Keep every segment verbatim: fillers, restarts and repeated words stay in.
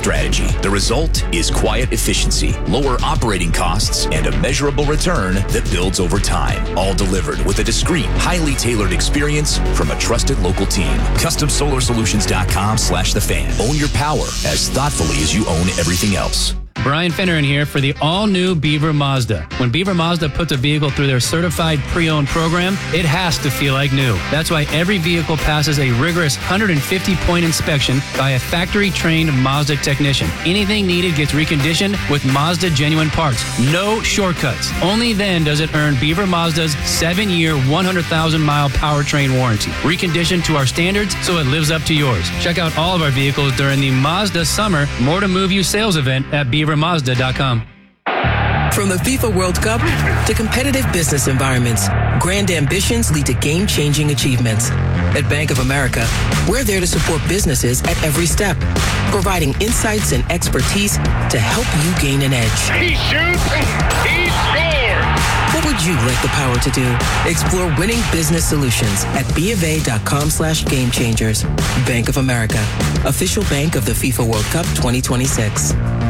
strategy. The result is quiet efficiency, lower operating costs, and a measurable return that builds over time. All delivered with a discreet, highly tailored experience from a trusted local team. Custom Solar Solutions dot com slash the fan. Own your power as thoughtfully as you own everything else. Brian Finneran here for the all-new Beaver Mazda. When Beaver Mazda puts a vehicle through their certified pre-owned program, it has to feel like new. That's why every vehicle passes a rigorous one hundred fifty point inspection by a factory-trained Mazda technician. Anything needed gets reconditioned with Mazda genuine parts. No shortcuts. Only then does it earn Beaver Mazda's seven-year, one hundred thousand mile powertrain warranty. Reconditioned to our standards so it lives up to yours. Check out all of our vehicles during the Mazda Summer More to Move You sales event at Beaver Mazda dot com. From the FIFA World Cup to competitive business environments, grand ambitions lead to game-changing achievements. At Bank of America, we're there to support businesses at every step, providing insights and expertise to help you gain an edge. He shoots, he scores! What would you like the power to do? Explore winning business solutions at BofA.com slash game changers. Bank of America, official bank of the FIFA World Cup twenty twenty-six.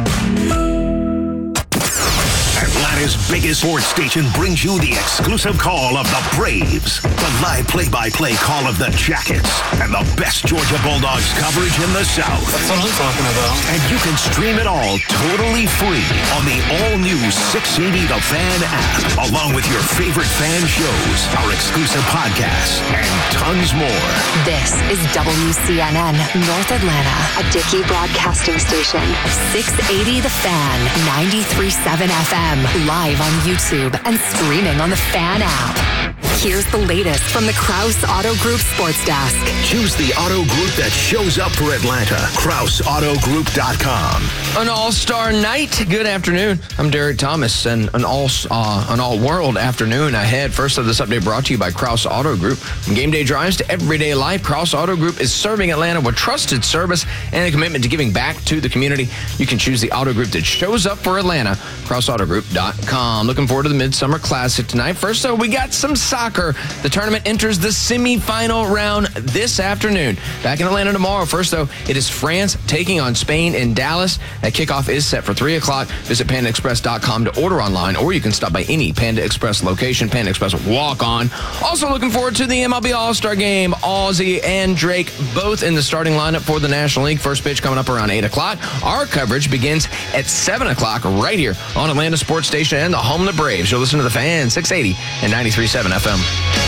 Atlanta's biggest sports station brings you the exclusive call of the Braves, the live play-by-play call of the Jackets, and the best Georgia Bulldogs coverage in the South. That's what I'm talking about. And you can stream it all totally free on the all-new six eighty The Fan app, along with your favorite fan shows, our exclusive podcasts, and tons more. This is W C N N North Atlanta, a Dickey broadcasting station. six eighty The Fan, ninety-three point seven F M, live on YouTube and streaming on the Fan app. Here's the latest from the Krause Auto Group Sports Desk. Choose the auto group that shows up for Atlanta. Krause Auto Group dot com. An all-star night. Good afternoon. I'm Derek Thomas, and an all uh, an all-world afternoon ahead. First of this update brought to you by Krause Auto Group. From game day drives to everyday life, Krause Auto Group is serving Atlanta with trusted service and a commitment to giving back to the community. You can choose the auto group that shows up for Atlanta. Krause Auto Group dot com. Looking forward to the Midsummer Classic tonight. First, though, we got some soccer. The tournament enters the semifinal round this afternoon. Back in Atlanta tomorrow. First, though, it is France taking on Spain in Dallas. That kickoff is set for three o'clock. Visit Panda Express dot com to order online, or you can stop by any Panda Express location. Panda Express walk-on. Also looking forward to the M L B All-Star Game. Ozzie and Drake both in the starting lineup for the National League. First pitch coming up around eight o'clock. Our coverage begins at seven o'clock right here on Atlanta Sports Station and the home of the Braves. You'll listen to the Fan, six eighty and ninety-three point seven F M.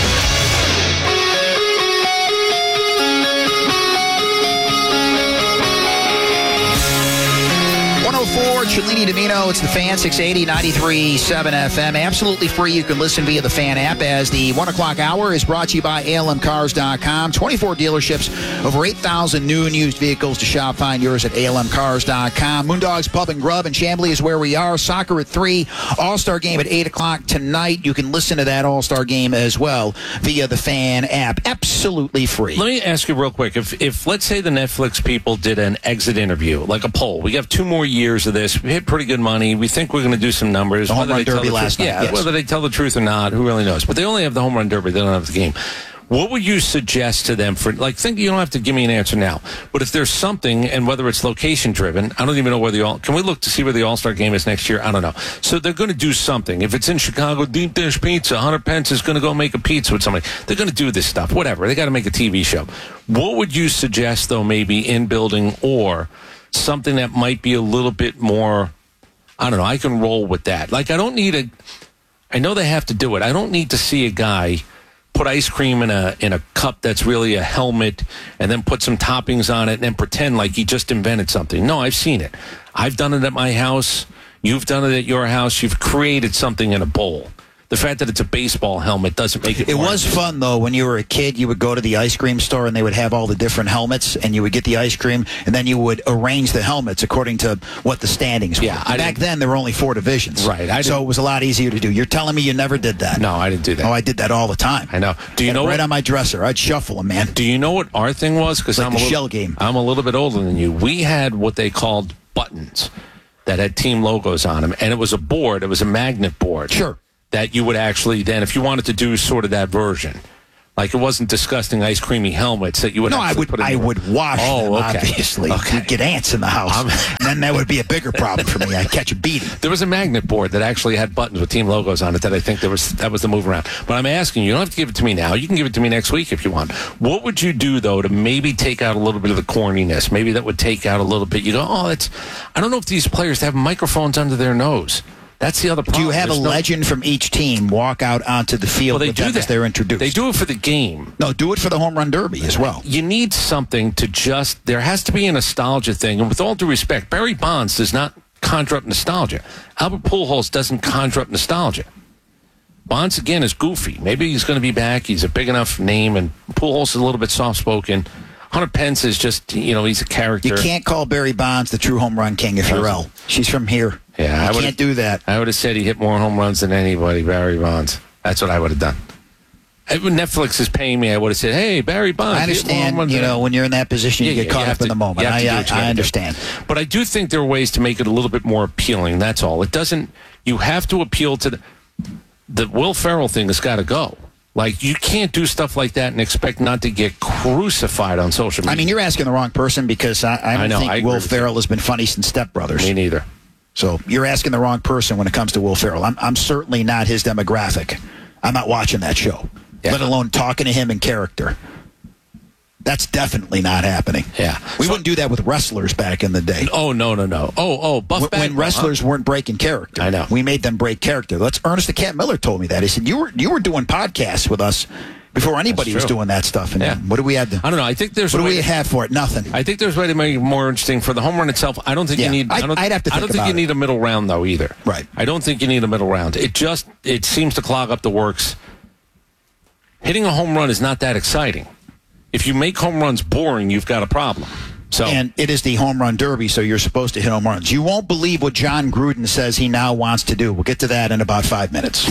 one oh four, Cellini Domino. It's the Fan, six eighty, ninety-three point seven F M. Absolutely free. You can listen via the Fan app, as the one o'clock hour is brought to you by A L M Cars dot com. twenty-four dealerships, over eight thousand new and used vehicles to shop. Find yours at A L M Cars dot com. Moondogs Pub and Grub in Chamblee is where we are. Soccer at three. All-Star Game at eight o'clock tonight. You can listen to that All-Star Game as well via the Fan app. Absolutely free. Let me ask you real quick. If, if let's say the Netflix people did an exit interview, like a poll. We have two more years of this. We hit pretty good money. We think we're going to do some numbers. The home run derby last night. Yeah, yes. Whether they tell the truth or not, who really knows? But they only have the home run derby. They don't have the game. What would you suggest to them for, like, think, you don't have to give me an answer now, but if there's something, and whether it's location driven, I don't even know where the all, can we look to see where the All-Star Game is next year? I don't know. So they're going to do something. If it's in Chicago, deep dish pizza, Hunter Pence is going to go make a pizza with somebody. They're going to do this stuff, whatever. They got to make a T V show. What would you suggest, though, maybe in building or something that might be a little bit more, I don't know, I can roll with that. Like, I don't need a, I know they have to do it. I don't need to see a guy put ice cream in a in a cup that's really a helmet and then put some toppings on it and then pretend like he just invented something. No, I've seen it. I've done it at my house. You've done it at your house. You've created something in a bowl. The fact that it's a baseball helmet doesn't make it. It more was fun, though. When you were a kid, you would go to the ice cream store, and they would have all the different helmets, and you would get the ice cream, and then you would arrange the helmets according to what the standings were. Yeah, I Back then, there were only four divisions. Right. I so it was a lot easier to do. You're telling me you never did that? No, I didn't do that. Oh, I did that all the time. I know. Do you know right what, on my dresser? I'd shuffle them, man. Do you know what our thing was? Because like I'm the a little, shell game. I'm a little bit older than you. We had what they called buttons that had team logos on them, and it was a board. It was a magnet board. Sure. That you would actually then, if you wanted to do sort of that version, Like it wasn't disgusting ice creamy helmets that you would No, I actually would put in I your- would wash Oh, them, okay. obviously. Okay. You'd get ants in the house. I'm- and then that would be a bigger problem for me. I'd catch a beating. There was a magnet board that actually had buttons with team logos on it that I think there was that was the move around. But I'm asking you, you don't have to give it to me now. You can give it to me next week if you want. What would you do though to maybe take out a little bit of the corniness? Maybe that would take out a little bit. You go, oh, it's. I don't know if these players have microphones under their nose. That's the other problem. Do you have There's a no- legend from each team walk out onto the field Well, they with do them that. as they're introduced? They do it for the game. No, do it for the home run derby as well. You need something to just. There has to be a nostalgia thing, and with all due respect, Barry Bonds does not conjure up nostalgia. Albert Pujols doesn't conjure up nostalgia. Bonds again is goofy. Maybe he's going to be back. He's a big enough name, and Pujols is a little bit soft spoken. Hunter Pence is just, you know, he's a character. You can't call Barry Bonds the true home run king if you're L. She's from here. Yeah, you I can't do that. I would have said he hit more home runs than anybody, Barry Bonds. That's what I would have done. If Netflix is paying me, I would have said, hey, Barry Bonds. I hit more home understand, runs you than know, when you're in that position, you Yeah, get yeah, caught you up have in to- the moment. you have I, to do I, what you I gotta do. understand. But I do think there are ways to make it a little bit more appealing. That's all. It doesn't. You have to appeal to the, the Will Ferrell thing has got to go. Like, you can't do stuff like that and expect not to get crucified on social media. I mean, you're asking the wrong person because I, I don't I know, think I agree Will with Ferrell has been funny since Step Brothers. Me neither. So you're asking the wrong person when it comes to Will Ferrell. I'm, I'm certainly not his demographic. I'm not watching that show, Yeah. let alone talking to him in character. That's definitely not happening. Yeah. We So- wouldn't do that with wrestlers back in the day. Oh, no, no, no. Oh, oh, Buff When, when Bagwell, wrestlers huh? weren't breaking character. I know. We made them break character. That's Ernest the Cat Miller told me that. He said, you were you were doing podcasts with us before anybody was true. doing that stuff. And Yeah. what do we have to I don't know. I think there's What a do way we to- have for it? Nothing. I think there's a way to make it more interesting for the home run itself. I don't think Yeah, you need. I I'd- don't, I'd have to I don't think think about you it. need a middle round though either. Right. I don't think you need a middle round. It just it seems to clog up the works. Hitting a home run is not that exciting. If you make home runs boring, you've got a problem. So And it is the home run derby, so you're supposed to hit home runs. You won't believe what John Gruden says he now wants to do. We'll get to that in about five minutes.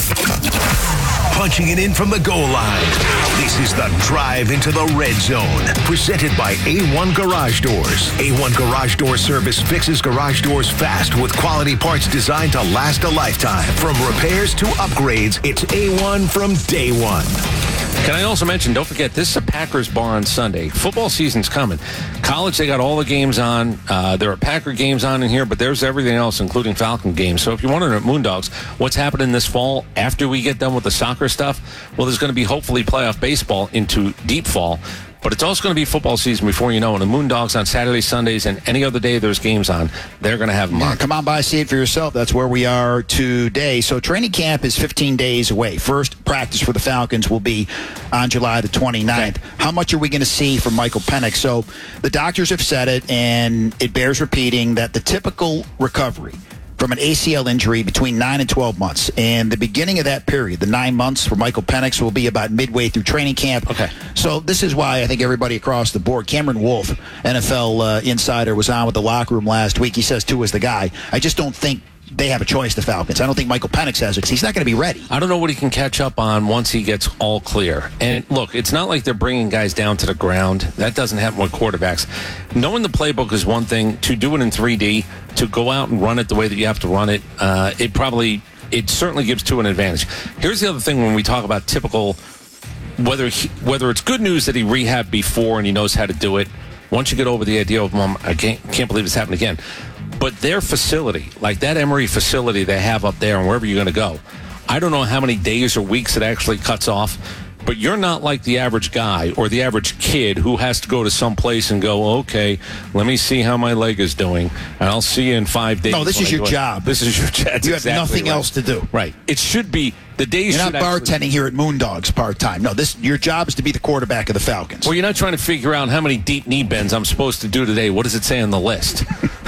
Punching it in from the goal line. This is the drive into the red zone. Presented by A one Garage Doors. A one Garage Door Service fixes garage doors fast with quality parts designed to last a lifetime. From repairs to upgrades, it's A one from day one. Can I also mention, don't forget, this is a Packers bar on Sunday. Football season's coming. College, they got all the games on. Uh, there are Packer games on in here, but there's everything else, including Falcon games. So if you're wondering at Moondogs, what's happening this fall after we get done with the soccer stuff, well, there's going to be hopefully playoff baseball into deep fall. But it's also going to be football season before you know. And the Moondogs on Saturdays, Sundays, and any other day there's games on, they're going to have them Yeah, on. come on by, see it for yourself. That's where we are today. So training camp is fifteen days away. First practice for the Falcons will be on July the twenty-ninth. Okay. How much are we going to see from Michael Penix? So the doctors have said it, and it bears repeating that the typical recovery from an A C L injury between nine and twelve months. And the beginning of that period, the nine months for Michael Penix, will be about midway through training camp. Okay. So this is why I think everybody across the board, Cameron Wolf, N F L uh, insider, was on with the locker room last week. He says, too, is the guy. I just don't think they have a choice, the Falcons. I don't think Michael Penix has it because he's not going to be ready. I don't know what he can catch up on once he gets all clear. And look, it's not like they're bringing guys down to the ground. That doesn't happen with quarterbacks. Knowing the playbook is one thing. To do it in three D, to go out and run it the way that you have to run it, uh, it probably, it certainly gives two an advantage. Here's the other thing when we talk about typical, whether he, whether it's good news that he rehabbed before and he knows how to do it. Once you get over the idea of, Mom, I can't, can't believe this happened again. But their facility, like that Emory facility they have up there and wherever you're going to go, I don't know how many days or weeks it actually cuts off, but you're not like the average guy or the average kid who has to go to some place and go, okay, let me see how my leg is doing, and I'll see you in five days. No, this when is I your do it." job. This is your job. That's You have exactly nothing right. else to do. Right. It should be the days You're not should actually- bartending here at Moondogs part-time. No, this your job is to be the quarterback of the Falcons. Well, you're not trying to figure out how many deep knee bends I'm supposed to do today. What does it say on the list?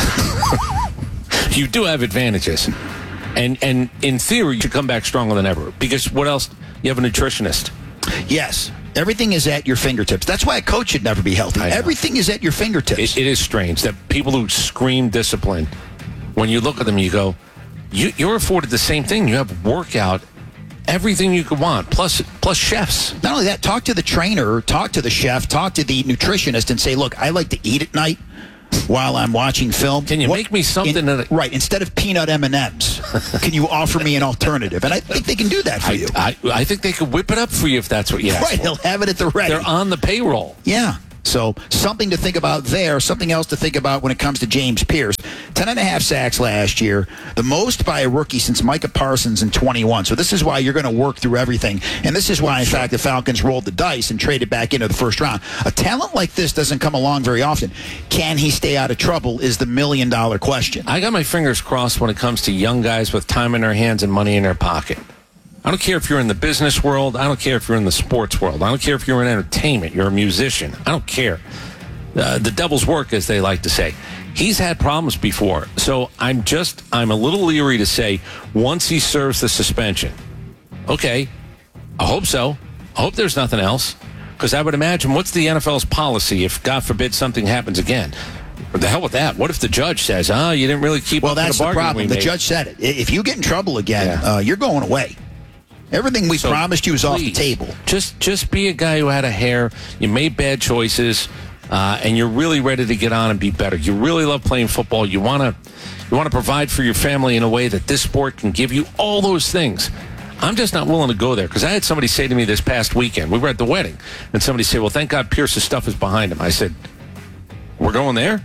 You do have advantages. And and in theory, you should come back stronger than ever. Because what else? You have a nutritionist. Yes. Everything is at your fingertips. That's why a coach should never be healthy. I know. Everything is at your fingertips. It, it is strange that people who scream discipline, when you look at them, you go, you, you're afforded the same thing. You have workout, everything you could want, plus plus chefs. Not only that, talk to the trainer, talk to the chef, talk to the nutritionist and say, look, I like to eat at night. while I'm watching film. Can you what, make me something in, that... Right, instead of peanut M and M's, can you offer me an alternative? And I think they can do that for I, you. I, I think they could whip it up for you if that's what you ask Right, for. they'll have it at the ready. They're on the payroll. Yeah. So something to think about there. Something else to think about when it comes to James Pierce. Ten and a half sacks last year, the most by a rookie since Micah Parsons in twenty-one. So this is why you're going to work through everything. And this is why, in fact, the Falcons rolled the dice and traded back into the first round. A talent like this doesn't come along very often. Can he stay out of trouble is the million-dollar question. I got my fingers crossed when it comes to young guys with time in their hands and money in their pocket. I don't care if you're in the business world. I don't care if you're in the sports world. I don't care if you're in entertainment. You're a musician. I don't care. Uh, the devil's work, as they like to say. He's had problems before. So I'm just, I'm a little leery to say once he serves the suspension. Okay, I hope so. I hope there's nothing else. Because I would imagine, what's the N F L's policy if, God forbid, something happens again? What the hell with that? What if the judge says, oh, you didn't really keep well, up to the that's the bargain problem. we The made? judge said it. If you get in trouble again, Yeah. uh, you're going away. Everything we So, promised you is off the please, table. Just just be a guy who had a hair. You made bad choices, uh, and you're really ready to get on and be better. You really love playing football. You want to you want to provide for your family in a way that this sport can give you all those things. I'm just not willing to go there because I had somebody say to me this past weekend, we were at the wedding, and somebody said, well, thank God Pierce's stuff is behind him. I said, we're going there?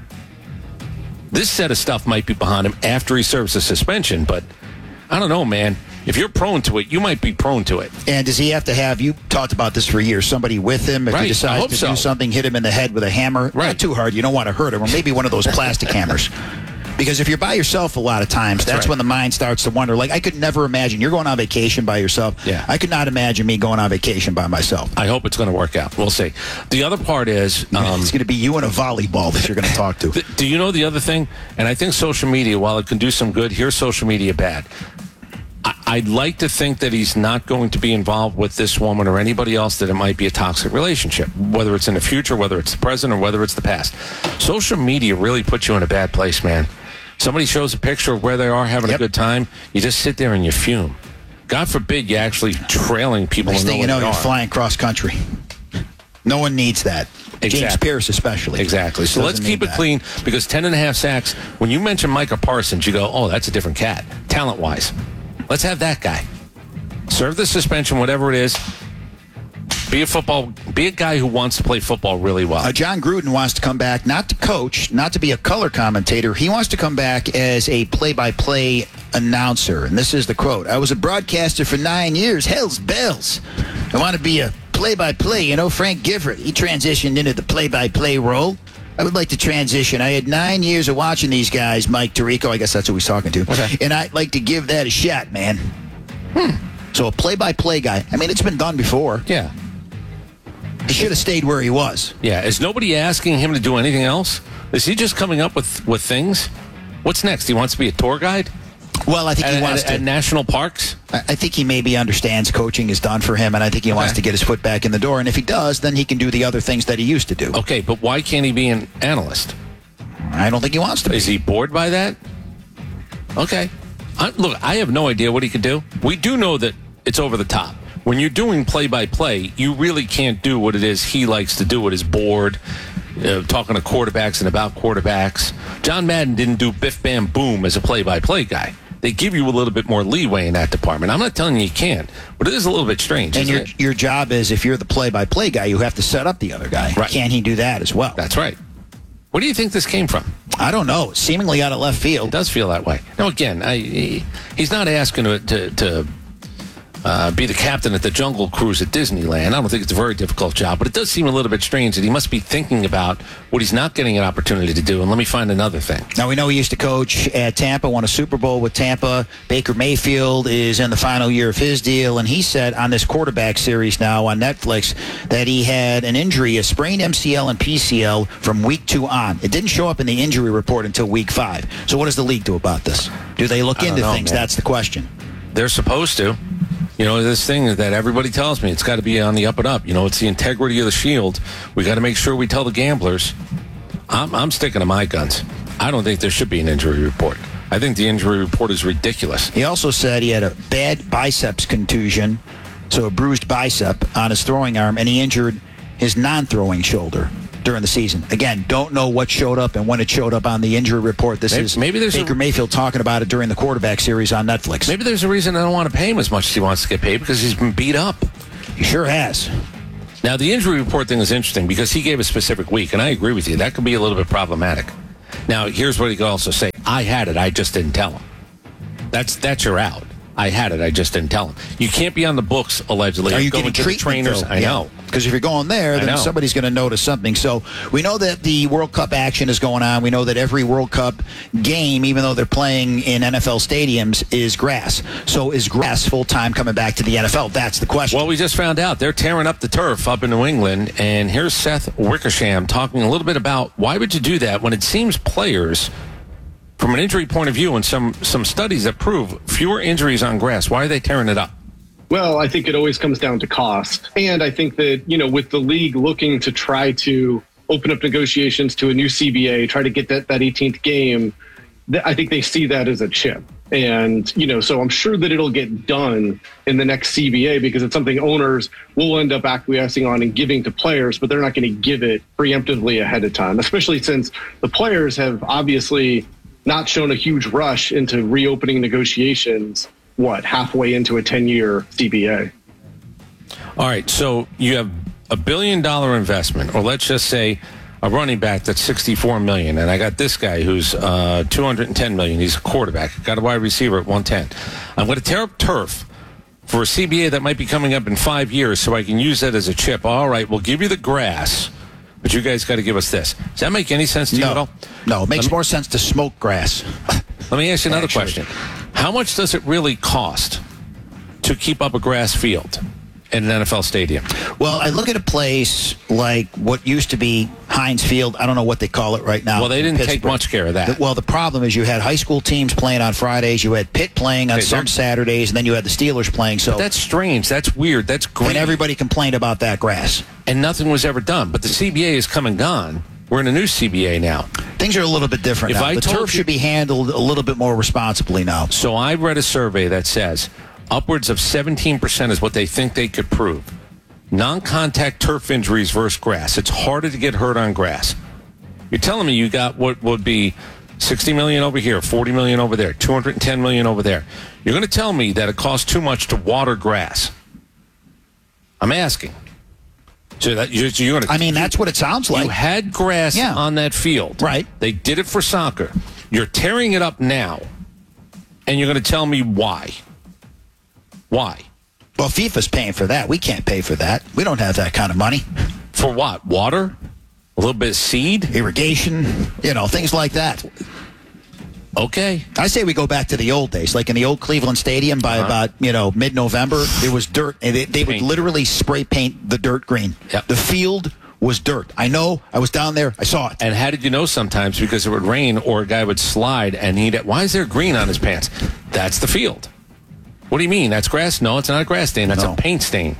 This set of stuff might be behind him after he serves the suspension, but I don't know, man. If you're prone to it, you might be prone to it. And does he have to have, you talked about this for years, somebody with him? If Right, he I decides hope to so. do something, hit him in the head with a hammer? Right. Not too hard. You don't want to hurt him. Or maybe one of those plastic hammers. Because if you're by yourself a lot of times, that's, right. when the mind starts to wonder. Like, I could never imagine. You're going on vacation by yourself. Yeah. I could not imagine me going on vacation by myself. I hope it's going to work out. We'll see. The other part is... Um, it's going to be you and a volleyball that you're going to talk to. th- do you know the other thing? And I think social media, while it can do some good, here's social media bad. I- I'd like to think that he's not going to be involved with this woman or anybody else that it might be a toxic relationship, whether it's in the future, whether it's the present, or whether it's the past. Social media really puts you in a bad place, man. Somebody shows a picture of where they are having Yep. a good time, you just sit there and you fume. God forbid you're actually trailing people. Next and know thing you where know, they you're are. flying cross country. No one needs that. James Exactly. Pierce especially. Exactly. So let's Doesn't keep need it that. clean because ten and a half sacks, when you mention Micah Parsons, you go, oh, that's a different cat, talent-wise. Let's have that guy. Serve the suspension, whatever it is. Be a football, be a guy who wants to play football really well. Uh, John Gruden wants to come back, not to coach, not to be a color commentator. He wants to come back as a play-by-play announcer. And this is the quote. I was a broadcaster for nine years. Hell's bells. I want to be a play-by-play. You know, Frank Gifford, he transitioned into the play-by-play role. I would like to transition. I had nine years of watching these guys, Mike Tirico. I guess that's who he's talking to. Okay. And I'd like to give that a shot, man. Hmm. So a play-by-play guy. I mean, it's been done before. Yeah. He should have stayed where he was. Yeah. Is nobody asking him to do anything else? Is he just coming up with, with things? What's next? He wants to be a tour guide? Well, I think At, he wants at, to. at national parks? I I think he maybe understands coaching is done for him, and I think he wants Okay. to get his foot back in the door. And if he does, then he can do the other things that he used to do. Okay, but why can't he be an analyst? I don't think he wants to be. Is he bored by that? Okay. I, look, I have no idea what he could do. We do know that it's over the top. When you're doing play-by-play, you really can't do what it is he likes to do at his board, uh, talking to quarterbacks and about quarterbacks. John Madden didn't do biff, bam, boom as a play-by-play guy. They give you a little bit more leeway in that department. I'm not telling you you can't, but it is a little bit strange, And isn't your it? your job is, if you're the play-by-play guy, you have to set up the other guy. Right. Can he do that as well? That's right. Where do you think this came from? I don't know. Seemingly out of left It field. does feel that way. Now, again, I, he, he's not asking to, to, to uh, be the captain at the Jungle Cruise at Disneyland. I don't think it's a very difficult job, but it does seem a little bit strange that he must be thinking about what he's not getting an opportunity to do. And let me find another thing. Now, we know he used to coach at Tampa, won a Super Bowl with Tampa. Baker Mayfield is in the final year of his deal, and he said on this quarterback series now on Netflix that he had an injury, a sprained M C L and P C L from week two on. It didn't show up in the injury report until week five. So what does the league do about this? Do they look I don't into know, things? man. That's the question. They're supposed to. You know, this thing that everybody tells me, it's got to be on the up and up. You know, it's the integrity of the shield. We got to make sure we tell the gamblers. I'm, I'm sticking to my guns. I don't think there should be an injury report. I think the injury report is ridiculous. He also said he had a bad biceps contusion, so a bruised bicep on his throwing arm, and he injured his non-throwing shoulder. during the season. Again, don't know what showed up and when it showed up on the injury report. This maybe, is maybe there's Baker a, Mayfield talking about it during the quarterback series on Netflix. Maybe there's a reason I don't want to pay him as much as he wants to get paid, because he's been beat up. He sure has. Now, the injury report thing is interesting because he gave a specific week, and I agree with you. That could be a little bit problematic. Now, here's what he could also say. I had it. I just didn't tell him. That's that's your out. I had it. I just didn't tell him. You can't be on the books, allegedly. Are you going getting to the treatment, trainers? though? I Yeah. know. Because if you're going there, then somebody's going to notice something. So we know that the World Cup action is going on. We know that every World Cup game, even though they're playing in N F L stadiums, is grass. So is grass full-time coming back to the N F L? That's the question. Well, we just found out they're tearing up the turf up in New England, and here's Seth Wickersham talking a little bit about why would you do that when it seems players, from an injury point of view, and some, some studies that prove fewer injuries on grass, why are they tearing it up? Well, I think it always comes down to cost. And I think that, you know, with the league looking to try to open up negotiations to a new C B A, try to get that, that eighteenth game, th- I think they see that as a chip. And, you know, so I'm sure that it'll get done in the next C B A because it's something owners will end up acquiescing on and giving to players, but they're not going to give it preemptively ahead of time, especially since the players have obviously not shown a huge rush into reopening negotiations, what, halfway into a ten-year C B A. All right, so you have a billion-dollar investment, or let's just say a running back that's sixty-four million dollars, and I got this guy who's uh, two hundred ten million dollars. He's a quarterback. Got a wide receiver at one ten. I'm going to tear up turf for a C B A that might be coming up in five years so I can use that as a chip. All right, we'll give you the grass, but you guys got to give us this. Does that make any sense to no. you at all? No, it makes me, more sense to smoke grass. Let me ask you another Actually. question. How much does it really cost to keep up a grass field in an N F L stadium? Well, I look at a place like what used to be Heinz Field. I don't know what they call it right now. Well, they didn't take Pittsburgh. much care of that. The- well, the problem is you had high school teams playing on Fridays, you had Pitt playing on Okay, some they're- Saturdays, and then you had the Steelers playing. So That's strange. That's weird. That's great. and everybody complained about that grass. And nothing was ever done. But the C B A is come and gone. We're in a new C B A now. Things are a little bit different If now. I The told turf you- should be handled a little bit more responsibly now. So I read a survey that says upwards of seventeen percent is what they think they could prove. Non-contact turf injuries versus grass. It's harder to get hurt on grass. You're telling me you got what would be sixty million over here, forty million over there, two hundred ten million over there. You're going to tell me that it costs too much to water grass. I'm asking. So that you're, you're going to. I mean, that's what it sounds like. You had grass Yeah. on that field. Right. They did it for soccer. You're tearing it up now, and you're going to tell me why. Why? Well, FIFA's paying for that. We can't pay for that. We don't have that kind of money. For what? Water? A little bit of seed? Irrigation, you know, things like that. Okay. I say we go back to the old days, like in the old Cleveland Stadium by Uh-huh. about, you know, mid-November, there was dirt, and they, they would Paint. literally spray paint the dirt green. Yep. The field was dirt. I know. I was down there. I saw it. And how did you know sometimes? Because it would rain or a guy would slide and he'd... Why is there green on his pants? That's the field. What do you mean? That's grass? No, it's not a grass stain. That's No. a paint stain.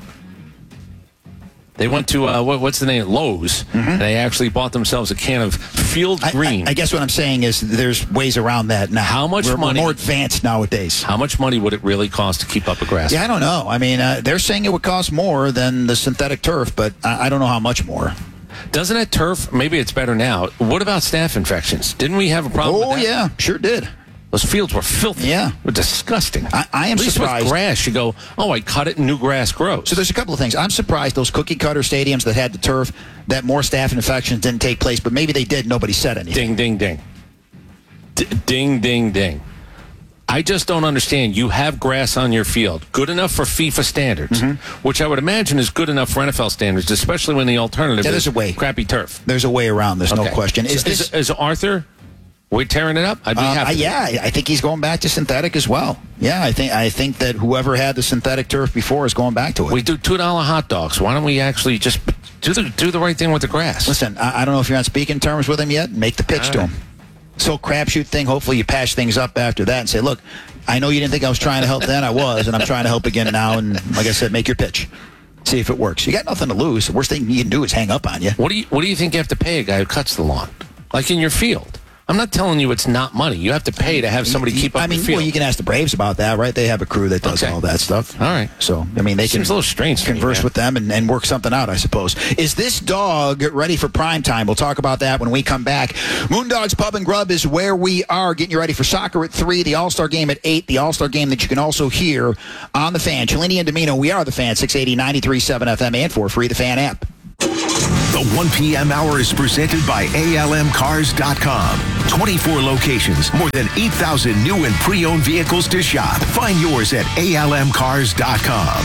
They went to, uh, what, what's the name? Lowe's. And they actually bought themselves a can of field I- green. I, I guess what I'm saying is there's ways around that now. How much we're, money- We're more advanced nowadays. How much money would it really cost to keep up a grass? Yeah, I don't know. I mean, uh, they're saying it would cost more than the synthetic turf, but I, I don't know how much more. Doesn't it turf? Maybe it's better now. What about staph infections? Didn't we have a problem Oh, with that? yeah, sure did. Those fields were filthy. Yeah. Were disgusting. I- I am At least surprised. with grass, you go, oh, I cut it and new grass grows. So there's a couple of things. I'm surprised those cookie cutter stadiums that had the turf, that more staph infections didn't take place, but maybe they did. Nobody said anything. Ding, ding, ding. D- ding, ding, ding. I just don't understand. You have grass on your field, good enough for FIFA standards, Mm-hmm. which I would imagine is good enough for N F L standards, especially when the alternative Yeah, is there's a way. crappy turf. There's a way around this, no Okay. question. Is So this? is, is Arthur? We're tearing it up. I'd be Uh, happy. yeah, I I think he's going back to synthetic as well. Yeah, I think I think that whoever had the synthetic turf before is going back to it. We do two dollar hot dogs. Why don't we actually just do the do the right thing with the grass? Listen, I, I don't know if you're on speaking terms with him yet. Make the pitch All to right. him. So crapshoot thing. Hopefully you patch things up after that and say, look, I know you didn't think I was trying to help then. I was, and I'm trying to help again now. And like I said, make your pitch. See if it works. You got nothing to lose. The worst thing you can do is hang up on you. What do you What do you think you have to pay a guy who cuts the lawn, like in your field? I'm not telling you it's not money. You have to pay to have somebody keep up I mean, your field. well, you can ask the Braves about that, right? They have a crew that does Okay. all that stuff. All right. So, I mean, they Seems can a little strange to me, converse man. with them and, and work something out, I suppose. Is this dog ready for prime time? We'll talk about that when we come back. Moondogs Pub and Grub is where we are, getting you ready for soccer at three, the All-Star game at eight, the All-Star game that you can also hear on The Fan. Cellini and Domino, we are The Fan, six eighty, ninety-three point seven F M, and for free, The Fan app. The one p.m. hour is presented by A L M cars dot com. twenty-four locations, more than eight thousand new and pre-owned vehicles to shop. Find yours at A L M cars dot com.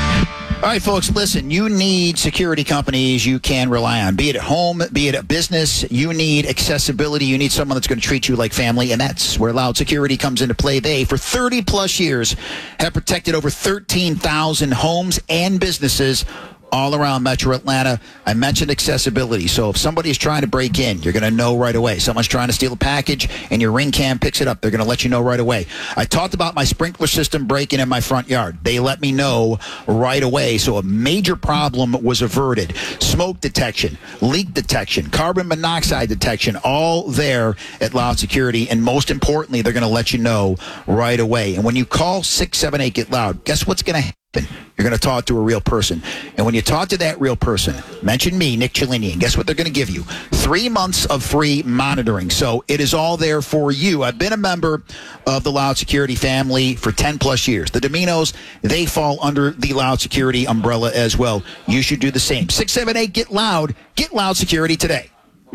All right, folks, listen, you need security companies you can rely on. Be it at home, be it at business, you need accessibility. You need someone that's going to treat you like family, and that's where Loud Security comes into play. They, for thirty plus years, have protected over thirteen thousand homes and businesses all around Metro Atlanta. I mentioned accessibility. So if somebody is trying to break in, you're going to know right away. Someone's trying to steal a package and your ring cam picks it up. They're going to let you know right away. I talked about my sprinkler system breaking in my front yard. They let me know right away. So a major problem was averted. Smoke detection, leak detection, carbon monoxide detection, all there at Loud Security. And most importantly, they're going to let you know right away. And when you call six seven eight, get loud, guess what's going to happen? You're going to talk to a real person. And when you talk to that real person, mention me, Nick Cellini, and guess what they're going to give you? Three months of free monitoring. So it is all there for you. I've been a member of the Loud Security family for ten plus years. The Dominos, they fall under the Loud Security umbrella as well. You should do the same. six seven eight, get loud. Get Loud Security today.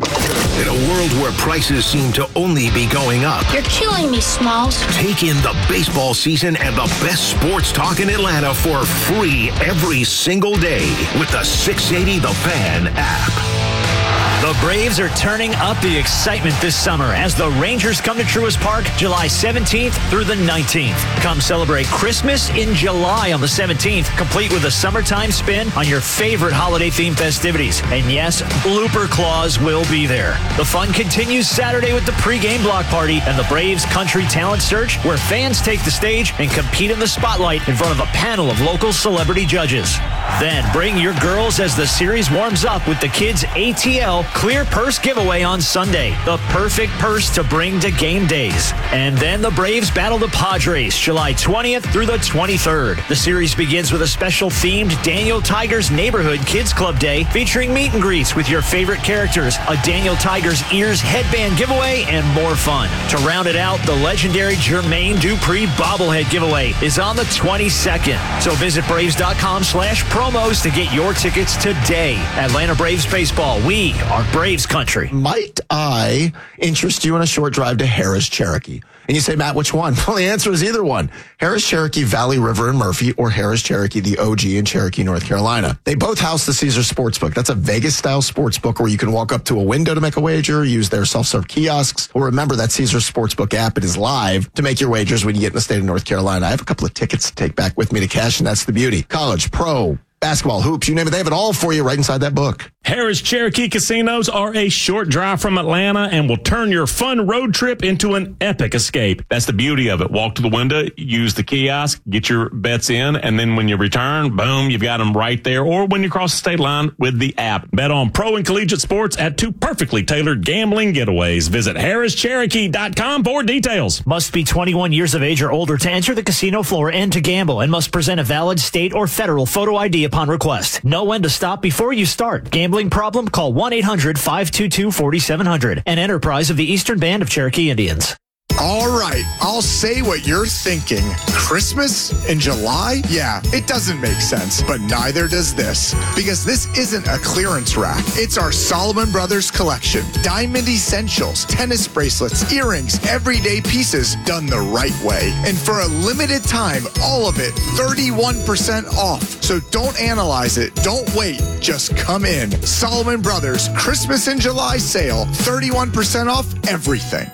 In a world where prices seem to only be going up, You're killing me, Smalls. take in the baseball season and the best sports talk in Atlanta for free every single day with the six eighty The Fan app. The Braves are turning up the excitement this summer as the Rangers come to Truist Park July seventeenth through the nineteenth. Come celebrate Christmas in July on the seventeenth, complete with a summertime spin on your favorite holiday-themed festivities. And yes, Blooper Claws will be there. The fun continues Saturday with the pregame block party and the Braves Country Talent Search, where fans take the stage and compete in the spotlight in front of a panel of local celebrity judges. Then bring your girls as the series warms up with the Kids A T L Clear Purse giveaway on Sunday. The perfect purse to bring to game days. And then the Braves battle the Padres July twentieth through the twenty-third. The series begins with a special themed Daniel Tigers Neighborhood Kids Club Day featuring meet and greets with your favorite characters, a Daniel Tigers Ears headband giveaway, and more fun. To round it out, the legendary Jermaine Dupri bobblehead giveaway is on the twenty-second. So visit Braves.com slash promos to get your tickets today. Atlanta Braves Baseball, we are Braves country. Might I interest you in a short drive to Harris Cherokee? And you say, Matt, which one? Well, the answer is either one. Harris Cherokee, Valley River and Murphy, or Harris Cherokee, the O G in Cherokee, North Carolina. They both house the Caesars Sportsbook. That's a Vegas-style sportsbook where you can walk up to a window to make a wager, use their self-serve kiosks, or remember that Caesars Sportsbook app. It is live to make your wagers when you get in the state of North Carolina. I have a couple of tickets to take back with me to cash, and that's the beauty. College, pro, basketball, hoops, you name it. They have it all for you right inside that book. Harris Cherokee Casinos are a short drive from Atlanta and will turn your fun road trip into an epic escape. That's the beauty of it. Walk to the window, use the kiosk, get your bets in, and then when you return, boom, you've got them right there. Or when you cross the state line with the app. Bet on pro and collegiate sports at two perfectly tailored gambling getaways. Visit Harris Cherokee dot com for details. Must be twenty-one years of age or older to enter the casino floor and to gamble, and must present a valid state or federal photo I D upon request. Know when to stop before you start. Gambling problem? Call one eight hundred five two two four seven zero zero. An enterprise of the Eastern Band of Cherokee Indians. All right, I'll say what you're thinking. Christmas in July? Yeah, it doesn't make sense, but neither does this. Because this isn't a clearance rack. It's our Solomon Brothers collection. Diamond essentials, tennis bracelets, earrings, everyday pieces done the right way. And for a limited time, all of it thirty-one percent off. So don't analyze it. Don't wait. Just come in. Solomon Brothers Christmas in July sale. thirty-one percent off everything.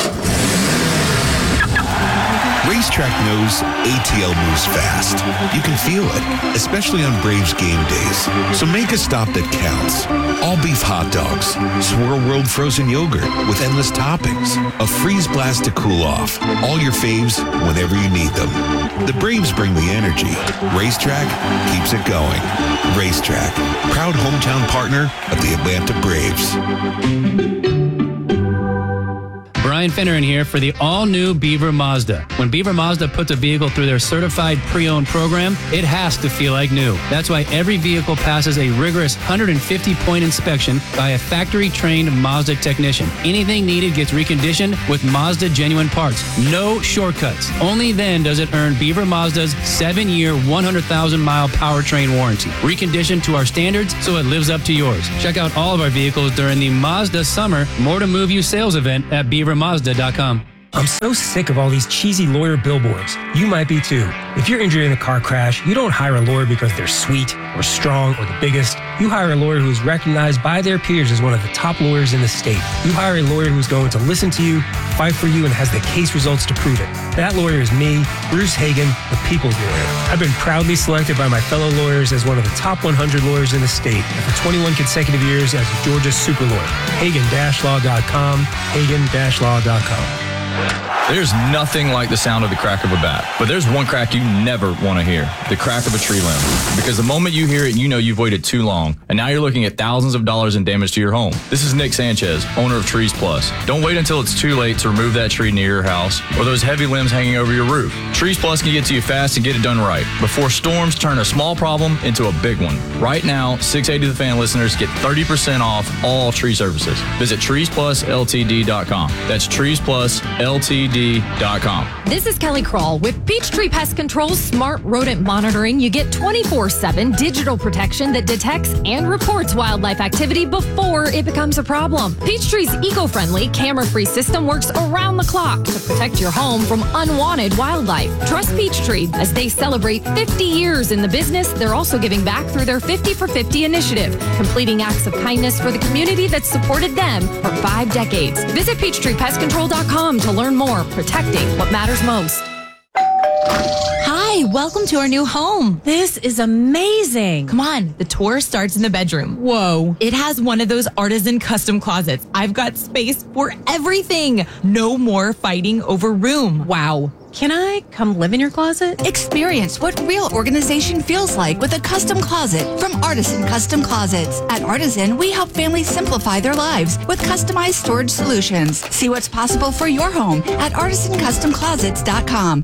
Racetrack knows A T L moves fast. You can feel it, especially on Braves game days. So make a stop that counts. All beef hot dogs, Swirl World frozen yogurt with endless toppings, a freeze blast to cool off. All your faves whenever you need them. The Braves bring the energy. Racetrack keeps it going. Racetrack, proud hometown partner of the Atlanta Braves. Ryan Finneran here for the all-new Beaver Mazda. When Beaver Mazda puts a vehicle through their certified pre-owned program, it has to feel like new. That's why every vehicle passes a rigorous one hundred fifty point inspection by a factory-trained Mazda technician. Anything needed gets reconditioned with Mazda genuine parts. No shortcuts. Only then does it earn Beaver Mazda's seven-year, one hundred thousand mile powertrain warranty. Reconditioned to our standards so it lives up to yours. Check out all of our vehicles during the Mazda Summer More to Move You sales event at beaver mazda dot com. I'm so sick of all these cheesy lawyer billboards. You might be too. If you're injured in a car crash, you don't hire a lawyer because they're sweet or strong or the biggest. You hire a lawyer who's recognized by their peers as one of the top lawyers in the state. You hire a lawyer who's going to listen to you, fight for you, and has the case results to prove it. That lawyer is me, Bruce Hagan, the people's lawyer. I've been proudly selected by my fellow lawyers as one of the top one hundred lawyers in the state, and for twenty-one consecutive years as Georgia's super lawyer. Hagan Law dot com, Hagan Law dot com. There's nothing like the sound of the crack of a bat. But there's one crack you never want to hear. The crack of a tree limb. Because the moment you hear it, you know you've waited too long. And now you're looking at thousands of dollars in damage to your home. This is Nick Sanchez, owner of Trees Plus. Don't wait until it's too late to remove that tree near your house or those heavy limbs hanging over your roof. Trees Plus can get to you fast and get it done right before storms turn a small problem into a big one. Right now, six eighty The Fan listeners get thirty percent off all tree services. Visit trees plus L T D dot com. That's trees plus L T D dot com. This is Kelly Kroll. With Peachtree Pest Control's smart rodent monitoring, you get twenty-four seven digital protection that detects and reports wildlife activity before it becomes a problem. Peachtree's eco-friendly, camera-free system works around the clock to protect your home from unwanted wildlife. Trust Peachtree. As they celebrate fifty years in the business, they're also giving back through their fifty for fifty initiative, completing acts of kindness for the community that supported them for five decades. Visit peachtree pest control dot com to learn more. Protecting what matters most. Hi, welcome to our new home. This is amazing. Come on, the tour starts in the bedroom. Whoa. It has one of those artisan custom closets. I've got space for everything. No more fighting over room. Wow. Can I come live in your closet? Experience what real organization feels like with a custom closet from Artisan Custom Closets. At Artisan, we help families simplify their lives with customized storage solutions. See what's possible for your home at artisan custom closets dot com.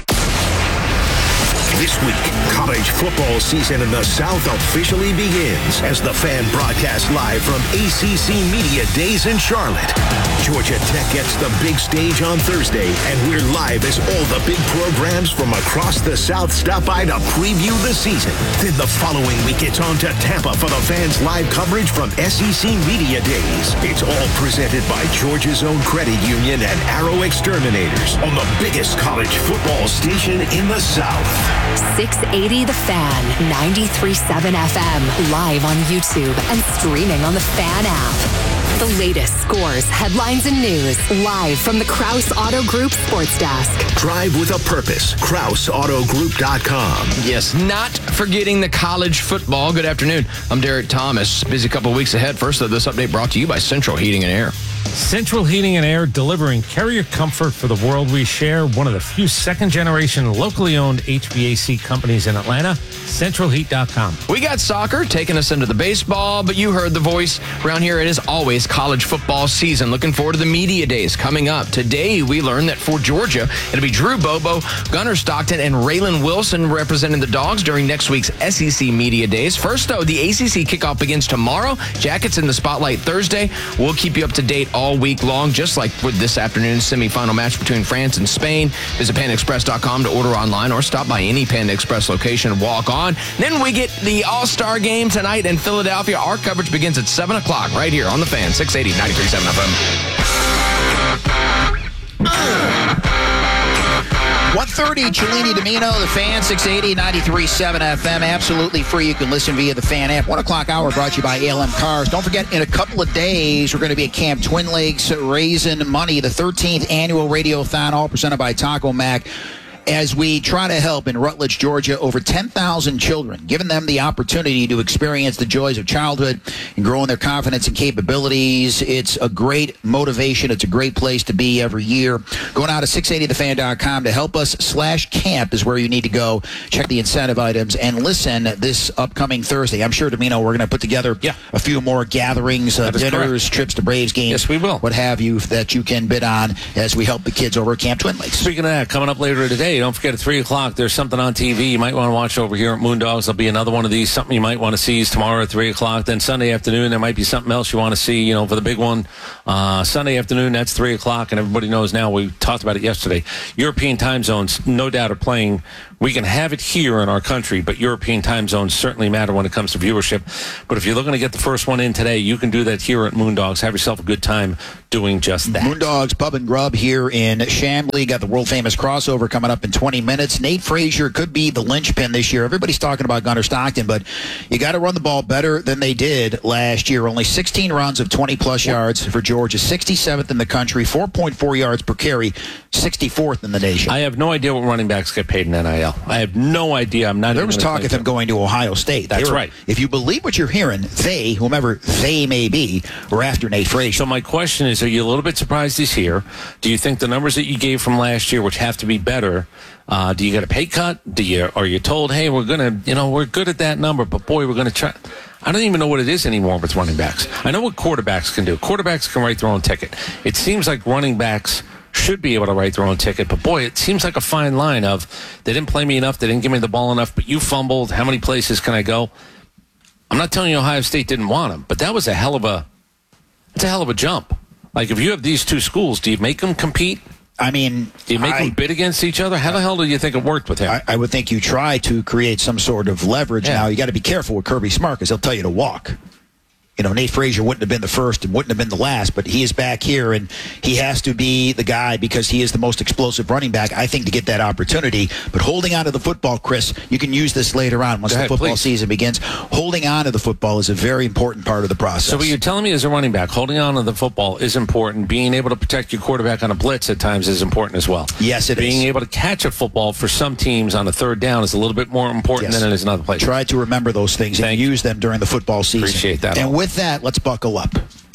This week, college football season in the South officially begins as the Fan broadcasts live from A C C Media Days in Charlotte. Georgia Tech gets the big stage on Thursday, and we're live as all the big programs from across the South stop by to preview the season. Then the following week, it's on to Tampa for the Fans live coverage from S E C Media Days. It's all presented by Georgia's own credit union and Arrow Exterminators on the biggest college football station in the South. six eighty The Fan, ninety-three point seven F M, live on YouTube and streaming on the Fan app. The latest scores, headlines, and news, live from the Krause Auto Group Sports Desk. Drive with a purpose. Krause Auto Group dot com. Yes, not forgetting the college football. Good afternoon. I'm Derek Thomas. Busy couple weeks ahead. First, though, this update brought to you by Central Heating and Air. Central Heating and Air, delivering carrier comfort for the world we share. One of the few second-generation, locally owned H V A C companies in Atlanta. Central Heat dot com. We got soccer taking us into the baseball, but you heard the voice. Around here, it is always college football season. Looking forward to the media days coming up. Today, we learned that for Georgia, it'll be Drew Bobo, Gunnar Stockton, and Raylan Wilson representing the Dogs during next week's S E C Media Days. First, though, the A C C kickoff begins tomorrow. Jackets in the spotlight Thursday. We'll keep you up to date all week long, just like with this afternoon's semifinal match between France and Spain. Visit panda express dot com to order online or stop by any Panda Express location and walk on. Then we get the All-Star game tonight in Philadelphia. Our coverage begins at seven o'clock right here on the Fan, six eighty, ninety-three point seven F M. one thirty, Cellini Domino, the Fan, six eighty, ninety-three point seven F M, absolutely free. You can listen via the Fan app. One o'clock hour brought to you by A L M Cars. Don't forget, in a couple of days, we're going to be at Camp Twin Lakes raising money, the thirteenth annual Radiothon, all presented by Taco Mac. as we try to help in Rutledge, Georgia, over ten thousand children, giving them the opportunity to experience the joys of childhood and growing their confidence and capabilities. It's a great motivation. It's a great place to be every year. Go now to six eighty the fan dot com to help us slash camp is where you need to go. Check the incentive items and listen this upcoming Thursday. I'm sure, Domino, we're going to put together yeah. a few more gatherings, uh, dinners, correct. trips to Braves games. Yes, we will. What have you that you can bid on as we help the kids over at Camp Twin Lakes. Speaking of that, coming up later today, don't forget at three o'clock, there's something on T V you might want to watch over here at Moondogs. There'll be another one of these, something you might want to see is tomorrow at three o'clock. Then Sunday afternoon, there might be something else you want to see, you know, for the big one. Uh, Sunday afternoon, that's three o'clock, and everybody knows now, we talked about it yesterday. European time zones, no doubt, are playing. We can have it here in our country, but European time zones certainly matter when it comes to viewership. But if you're looking to get the first one in today, you can do that here at Moondogs. Have yourself a good time doing just that. Moondogs Pub and Grub here in Chamblee. Got the world-famous crossover coming up in twenty minutes. Nate Frazier could be the linchpin this year. Everybody's talking about Gunnar Stockton, but you got to run the ball better than they did last year. Only sixteen runs of twenty-plus yards for Georgia, sixty-seventh in the country, four point four yards per carry, sixty-fourth in the nation. I have no idea what running backs get paid in N I L. I have no idea. I'm not. There was talk of him going to Ohio State. That's were, right. If you believe what you're hearing, they, whomever they may be, were after Nate Frazier. So my question is, are you a little bit surprised he's here? Do you think the numbers that you gave from last year, which have to be better, uh, do you get a pay cut? Do you? Are you told, hey, we're gonna, you know, we're good at that number, but boy, we're gonna try. I don't even know what it is anymore with running backs. I know what quarterbacks can do. Quarterbacks can write their own ticket. It seems like running backs should be able to write their own ticket, but boy, it seems like a fine line of they didn't play me enough, they didn't give me the ball enough, but you fumbled. How many places can I go? I'm not telling you Ohio State didn't want him, but that was a hell of a, it's a hell of a jump. Like if you have these two schools, do you make them compete? I mean, do you make I, them bid against each other? How the hell do you think it worked with him? I, I would think you try to create some sort of leverage. Yeah. Now, you got to be careful with Kirby Smart because he'll tell you to walk. You know, Nate Frazier wouldn't have been the first and wouldn't have been the last, but he is back here, and he has to be the guy because he is the most explosive running back, I think, to get that opportunity. But holding on to the football, Chris, you can use this later on once ahead, the football please. season begins. Holding on to the football is a very important part of the process. So what you're telling me as a running back, holding on to the football is important. Being able to protect your quarterback on a blitz at times is important as well. Yes, it Being is. Being able to catch a football for some teams on a third down is a little bit more important yes. than it is in other places. Try to remember those things Thank and you. use them during the football season. Appreciate that. And all. with that, let's buckle up.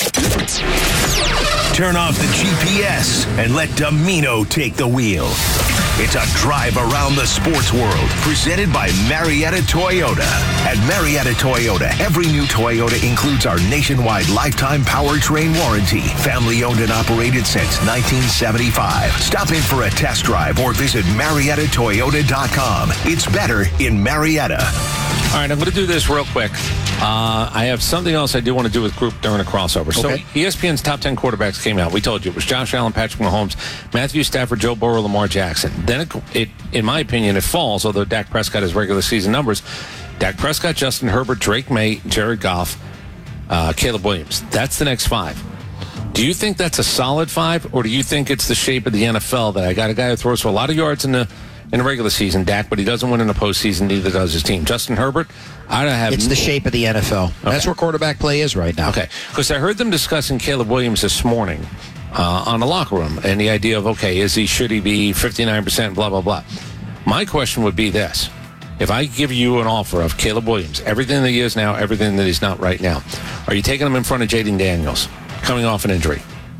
Turn off the G P S and let Domino take the wheel. It's a drive around the sports world presented by Marietta Toyota. At Marietta Toyota, every new Toyota includes our nationwide lifetime powertrain warranty. Family owned and operated since nineteen seventy-five. Stop in for a test drive or visit Marietta Toyota dot com. It's better in Marietta. All right, I'm going to do this real quick. Uh, I have something else I do want to do with group during a crossover. Okay. So E S P N's top ten quarterbacks came out. We told you it was Josh Allen, Patrick Mahomes, Matthew Stafford, Joe Burrow, Lamar Jackson. Then, it, it, in my opinion, it falls, although Dak Prescott has regular season numbers. Dak Prescott, Justin Herbert, Drake May, Jared Goff, uh, Caleb Williams. That's the next five. Do you think that's a solid five, or do you think it's the shape of the N F L that I got a guy who throws for a lot of yards in the in the regular season, Dak, but he doesn't win in the postseason, neither does his team. Justin Herbert, I don't have... It's the shape of the N F L. Okay. That's where quarterback play is right now. Okay, because I heard them discussing Caleb Williams this morning uh, on the locker room, and the idea of, okay, is he, should he be fifty-nine percent, blah, blah, blah. My question would be this. If I give you an offer of Caleb Williams, everything that he is now, everything that he's not right now, are you taking him in front of Jaden Daniels, coming off an injury?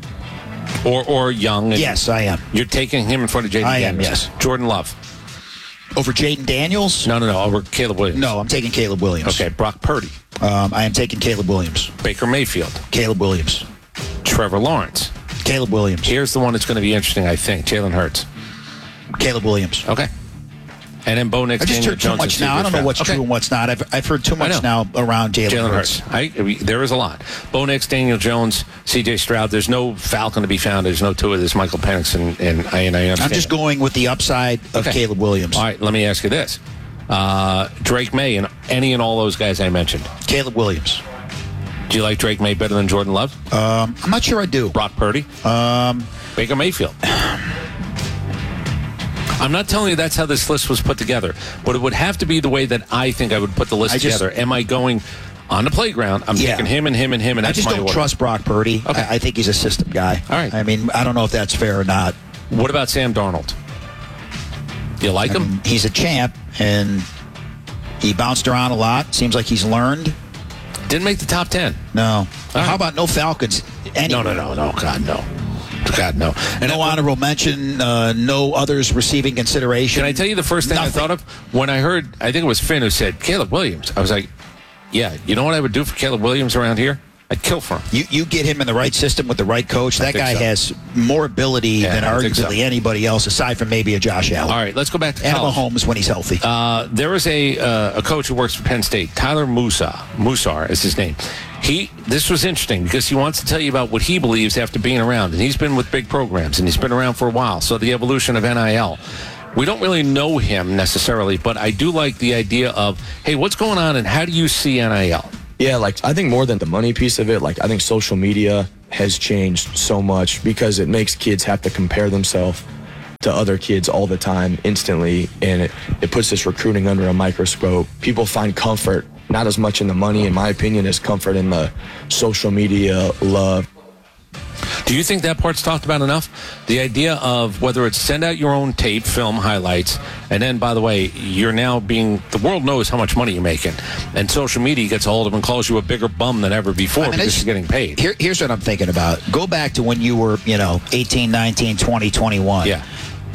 Or or Young? And yes, I am. You're taking him in front of Jaden I Daniels? am, yes. Jordan Love? Over Jaden Daniels? No, no, no. Over Caleb Williams. No, I'm taking Caleb Williams. Okay, Brock Purdy. Um, I am taking Caleb Williams. Baker Mayfield. Caleb Williams. Trevor Lawrence. Caleb Williams. Here's the one that's going to be interesting, I think. Jalen Hurts. Caleb Williams. Okay. And then Bo Nix. I just Daniel heard too Jones much now. I don't know what's okay. true and what's not. I've, I've heard too much now around Jalen, Jalen Hurts. Hurts. I, I, there is a lot. Bo Nix, Daniel Jones, C J Stroud. There's no Falcon to be found. There's no Tua. There's Michael Penix, and, and I and I understand. I'm just going with the upside of okay. Caleb Williams. All right, let me ask you this: uh, Drake May and any and all those guys I mentioned. Caleb Williams. Do you like Drake May better than Jordan Love? Um, I'm not sure I do. Brock Purdy. Um, Baker Mayfield. I'm not telling you that's how this list was put together, but it would have to be the way that I think I would put the list I together. Just, Am I going on the playground? I'm yeah. taking him and him and him, and that's I just my don't order. trust Brock Purdy. Okay. I, I think he's a system guy. All right. I mean, I don't know if that's fair or not. What about Sam Darnold? You like I him? mean, he's a champ, and he bounced around a lot. Seems like he's learned. Didn't make the top ten. No. How about no Falcons? No, no, no, no. God, no. God, no. And no honorable mention, uh, no others receiving consideration. Can I tell you the first thing Nothing. I thought of? When I heard, I think it was Finn who said, Caleb Williams. I was like, yeah, you know what I would do for Caleb Williams around here? I'd kill for him. You you get him in the right system with the right coach. That guy so. has more ability Yeah, than I think arguably so. anybody else, aside from maybe a Josh Allen. All right, let's go back to and college. Mahomes when he's healthy. Uh, there is a uh, a coach who works for Penn State, Tyler Musa. Musar is his name. He this was interesting because he wants to tell you about what he believes after being around, and he's been with big programs and he's been around for a while. So the evolution of N I L. We don't really know him necessarily, but I do like the idea of, hey, what's going on and how do you see N I L? Yeah, like I think more than the money piece of it, like I think social media has changed so much because it makes kids have to compare themselves to other kids all the time instantly, and it, it puts this recruiting under a microscope. People find comfort not as much in the money, in my opinion, as comfort in the social media love. Do you think that part's talked about enough? The idea of whether it's send out your own tape, film, highlights, and then, by the way, you're now being, the world knows how much money you're making. And social media gets a hold of and calls you a bigger bum than ever before I mean, because you're getting paid. Here, here's what I'm thinking about. Go back to when you were, you know, eighteen, nineteen, twenty, twenty-one. Yeah.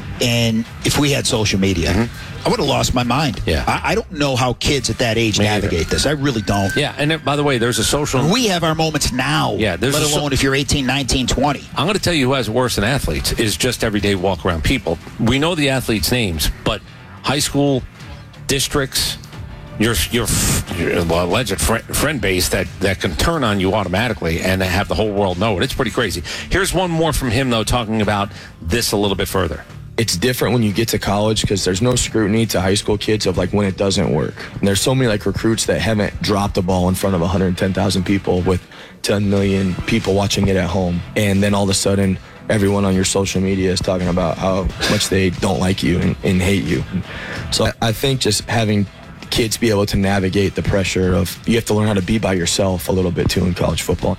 And if we had social media, mm-hmm. I would have lost my mind. Yeah. I, I don't know how kids at that age Me navigate either. this. I really don't. Yeah, and then, by the way, there's a social... We have our moments now, yeah, there's let a so- alone if you're eighteen, nineteen, twenty. I'm going to tell you who has it worse than athletes is just everyday walk-around people. We know the athletes' names, but high school, districts, your your, your alleged friend, friend base that, that can turn on you automatically and have the whole world know it. It's pretty crazy. Here's one more from him, though, talking about this a little bit further. It's different when you get to college because there's no scrutiny to high school kids of like when it doesn't work. And there's so many like recruits that haven't dropped the ball in front of one hundred ten thousand people with ten million people watching it at home. And then all of a sudden, everyone on your social media is talking about how much they don't like you and, and hate you. So I think just having kids be able to navigate the pressure of, you have to learn how to be by yourself a little bit too in college football.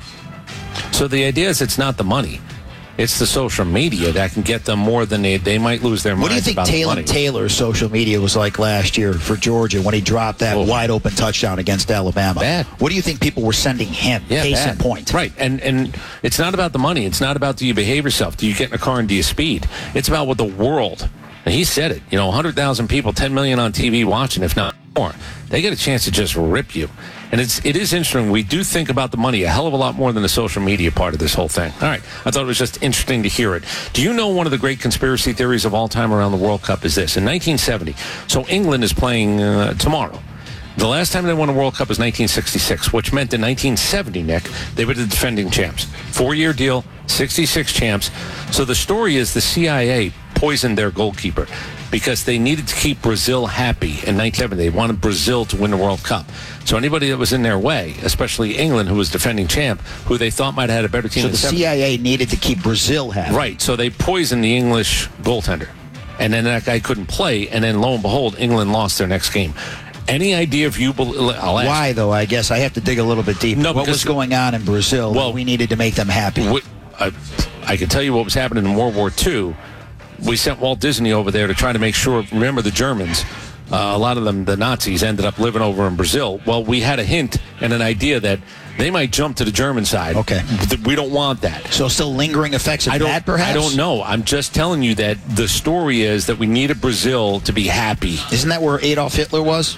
So the idea is it's not the money. It's the social media that can get them more than they, they might lose their minds. What do you think about the Taylor money. Taylor's social media was like last year for Georgia when he dropped that Oh. wide open touchdown against Alabama? Bad. What do you think people were sending him? Yeah, Case bad. in point. Right, and and it's not about the money. It's not about do you behave yourself? Do you get in a car and do you speed? It's about what the world. And he said it. You know, one hundred thousand people, ten million on T V watching, if not more. They get a chance to just rip you. And it's it is interesting. We do think about the money a hell of a lot more than the social media part of this whole thing. All right. I thought it was just interesting to hear it. Do you know one of the great conspiracy theories of all time around the World Cup is this? In nineteen seventy, so England is playing uh, tomorrow. The last time they won a World Cup was nineteen sixty-six, which meant in nineteen seventy, Nick, they were the defending champs. Four-year deal, sixty-six champs. So the story is the C I A poisoned their goalkeeper because they needed to keep Brazil happy in nineteen seventy. They wanted Brazil to win the World Cup. So anybody that was in their way, especially England, who was defending champ, who they thought might have had a better team So in the seventy. C I A needed to keep Brazil happy. Right. So they poisoned the English goaltender. And then that guy couldn't play. And then lo and behold, England lost their next game. Any idea if you believe? Why, though? I guess I have to dig a little bit deeper. No, what because- was going on in Brazil? Well, we needed to make them happy. What, I, I can tell you what was happening in World War Two. We sent Walt Disney over there to try to make sure. Remember the Germans? Uh, a lot of them, the Nazis, ended up living over in Brazil. Well, we had a hint and an idea that they might jump to the German side. Okay. We don't want that. So still lingering effects of I don't, that, perhaps? I don't know. I'm just telling you that the story is that we needed Brazil to be happy. Isn't that where Adolf Hitler was?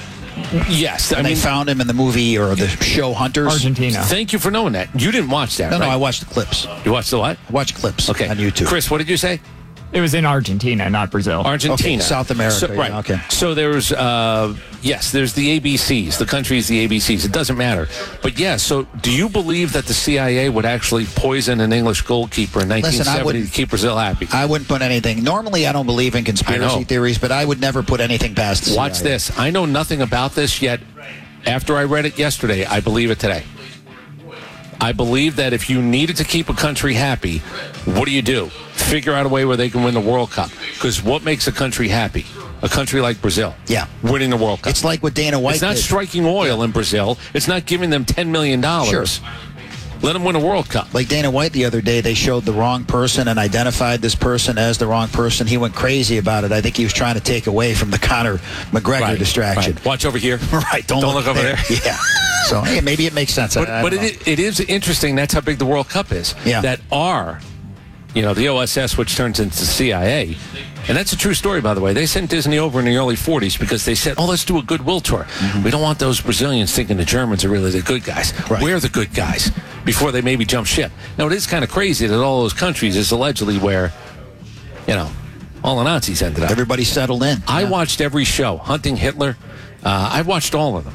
Yes. And I they mean, found him in the movie or the show Hunters? Argentina. Thank you for knowing that. You didn't watch that, No, right? no, I watched the clips. You watched the what? I watched clips Okay. on YouTube. Chris, what did you say? It was in Argentina, not Brazil. Argentina. Okay, South America, So, yeah, right. okay. So there's, uh, yes, there's the A B Cs. The country's the A B Cs. It doesn't matter. But, yeah, so do you believe that the C I A would actually poison an English goalkeeper in nineteen Listen, I seventy wouldn't- to keep Brazil happy? I wouldn't put anything. Normally, I don't believe in I conspiracy know. theories, but I would never put anything past the Watch C I A. this. I know nothing about this yet. After I read it yesterday, I believe it today. I believe that if you needed to keep a country happy, what do you do? Figure out a way where they can win the World Cup. Because what makes a country happy? A country like Brazil. Yeah. Winning the World Cup. It's like what Dana White It's not did. striking oil in Brazil. It's not giving them ten million dollars. Sure. Let them win a World Cup. Like Dana White the other day, they showed the wrong person and identified this person as the wrong person. He went crazy about it. I think he was trying to take away from the Conor McGregor Right, distraction. right. Watch over here. Right. Don't, Don't look, look over there. Yeah. So hey, maybe it makes sense. But, I, I but don't know. it, it is interesting. That's how big the World Cup is. Yeah. That R, you know, the O S S, which turns into C I A. And that's a true story, by the way. They sent Disney over in the early forties because they said, oh, let's do a goodwill tour. Mm-hmm. We don't want those Brazilians thinking the Germans are really the good guys. Right. We're the good guys before they maybe jump ship. Now, it is kind of crazy that all those countries is allegedly where, you know, all the Nazis ended up. Everybody settled in. I Yeah. watched every show. Hunting Hitler. Uh, I watched all of them.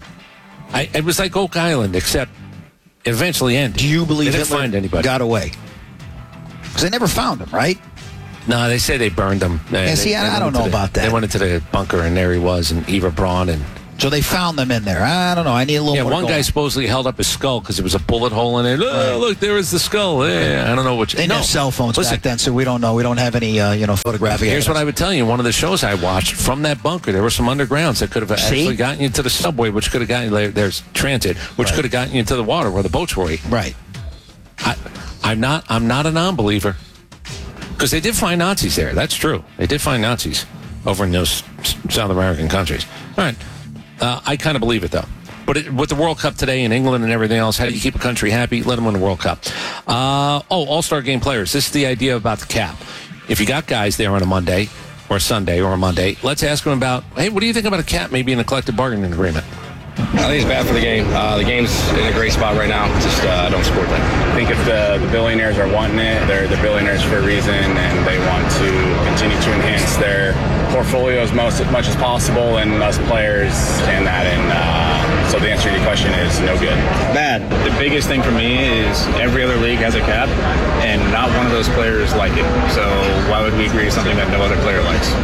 I, it was like Oak Island, except it eventually ended. Do you believe they didn't Hitler find anybody? got away? Because they never found him, right? No, they say they burned him. They, Yeah, see, they- I- they I went don't into know the- about that. They went into the bunker, and there he was, and Eva Braun, and So they found them in there. I don't know. I need a little yeah, more. one to go guy on. supposedly held up his skull because there was a bullet hole in it. Oh, look, there is the skull. Yeah, I don't know which. They didn't no. have cell phones Listen, back then, so we don't know. We don't have any, uh, you know, photographic. Here's what evidence. I would tell you. One of the shows I watched from that bunker, there were some undergrounds that could have See? actually gotten you to the subway, which could have gotten you there. There's transit, which Right. could have gotten you into the water where the boats were. Right. I, I'm not. I'm not a non-believer because they did find Nazis there. That's true. They did find Nazis over in those S- South American countries. All right. Uh, I kind of believe it though. But it, with the World Cup today in England and everything else, how do you keep a country happy? Let them win the World Cup. Uh, oh, All-Star Game players. This is the idea about the cap. If you got guys there on a Monday or a Sunday or a Monday, let's ask them about, hey, what do you think about a cap maybe in a collective bargaining agreement? I think it's bad for the game. Uh, the game's in a great spot right now. Just uh, don't support that. I think if the, the billionaires are wanting it, they're, they're billionaires for a reason, and they want to continue to enhance their portfolios most as much as possible, and us players can that. And uh, so the answer to your question is no good. Bad. The biggest thing for me is every other league has a cap, and not one of those players like it. So why would we agree to something that no other player likes?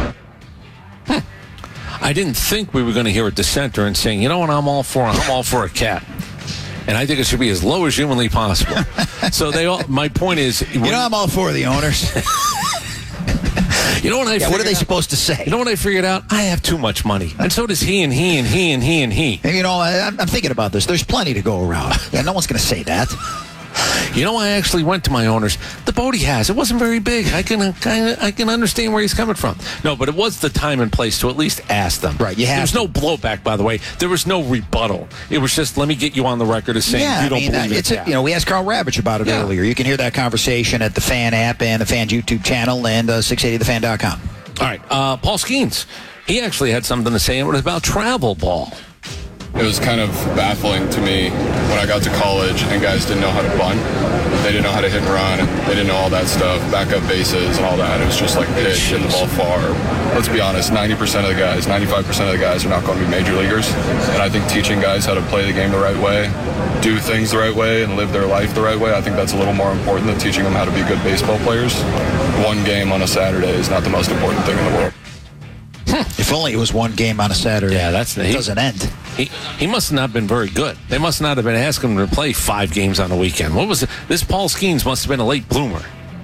I didn't think we were going to hear a dissenter and saying, you know what, I'm all for, I'm all for a cap. And I think it should be as low as humanly possible. So they all, my point is... You know, I'm all for the owners. You know what I Yeah, what are they out? supposed to say? You know what I figured out? I have too much money. And so does he and he and he and he and he. And you know, I, I'm I'm thinking about this. There's plenty to go around. Yeah, no one's going to say that. You know, I actually went to my owners. The boat he has, it wasn't very big. I can kind of, I can understand where he's coming from. No, but it was the time and place to at least ask them. Right, you have There was to. no blowback, by the way. There was no rebuttal. It was just, let me get you on the record as saying Yeah, you I don't mean, uh, believe in it's the a, cap. you know, we asked Carl Ravitch about it Yeah. earlier. You can hear that conversation at the Fan app and the Fan's YouTube channel and uh, six eighty the fan dot com. All right, uh, Paul Skeens. He actually had something to say, and it was about travel ball. It was kind of baffling to me when I got to college and guys didn't know how to bunt. They didn't know how to hit and run. They didn't know all that stuff, backup bases and all that. It was just like pitch, hit the ball far. Let's be honest, ninety percent of the guys, ninety-five percent of the guys are not going to be major leaguers. And I think teaching guys how to play the game the right way, do things the right way, and live their life the right way, I think that's a little more important than teaching them how to be good baseball players. One game on a Saturday is not the most important thing in the world. If only it was one game on a Saturday. Yeah, that's it he, doesn't end. He he must not have been very good. They must not have been asking him to play five games on a weekend. What was it? This Paul Skeens must have been a late bloomer.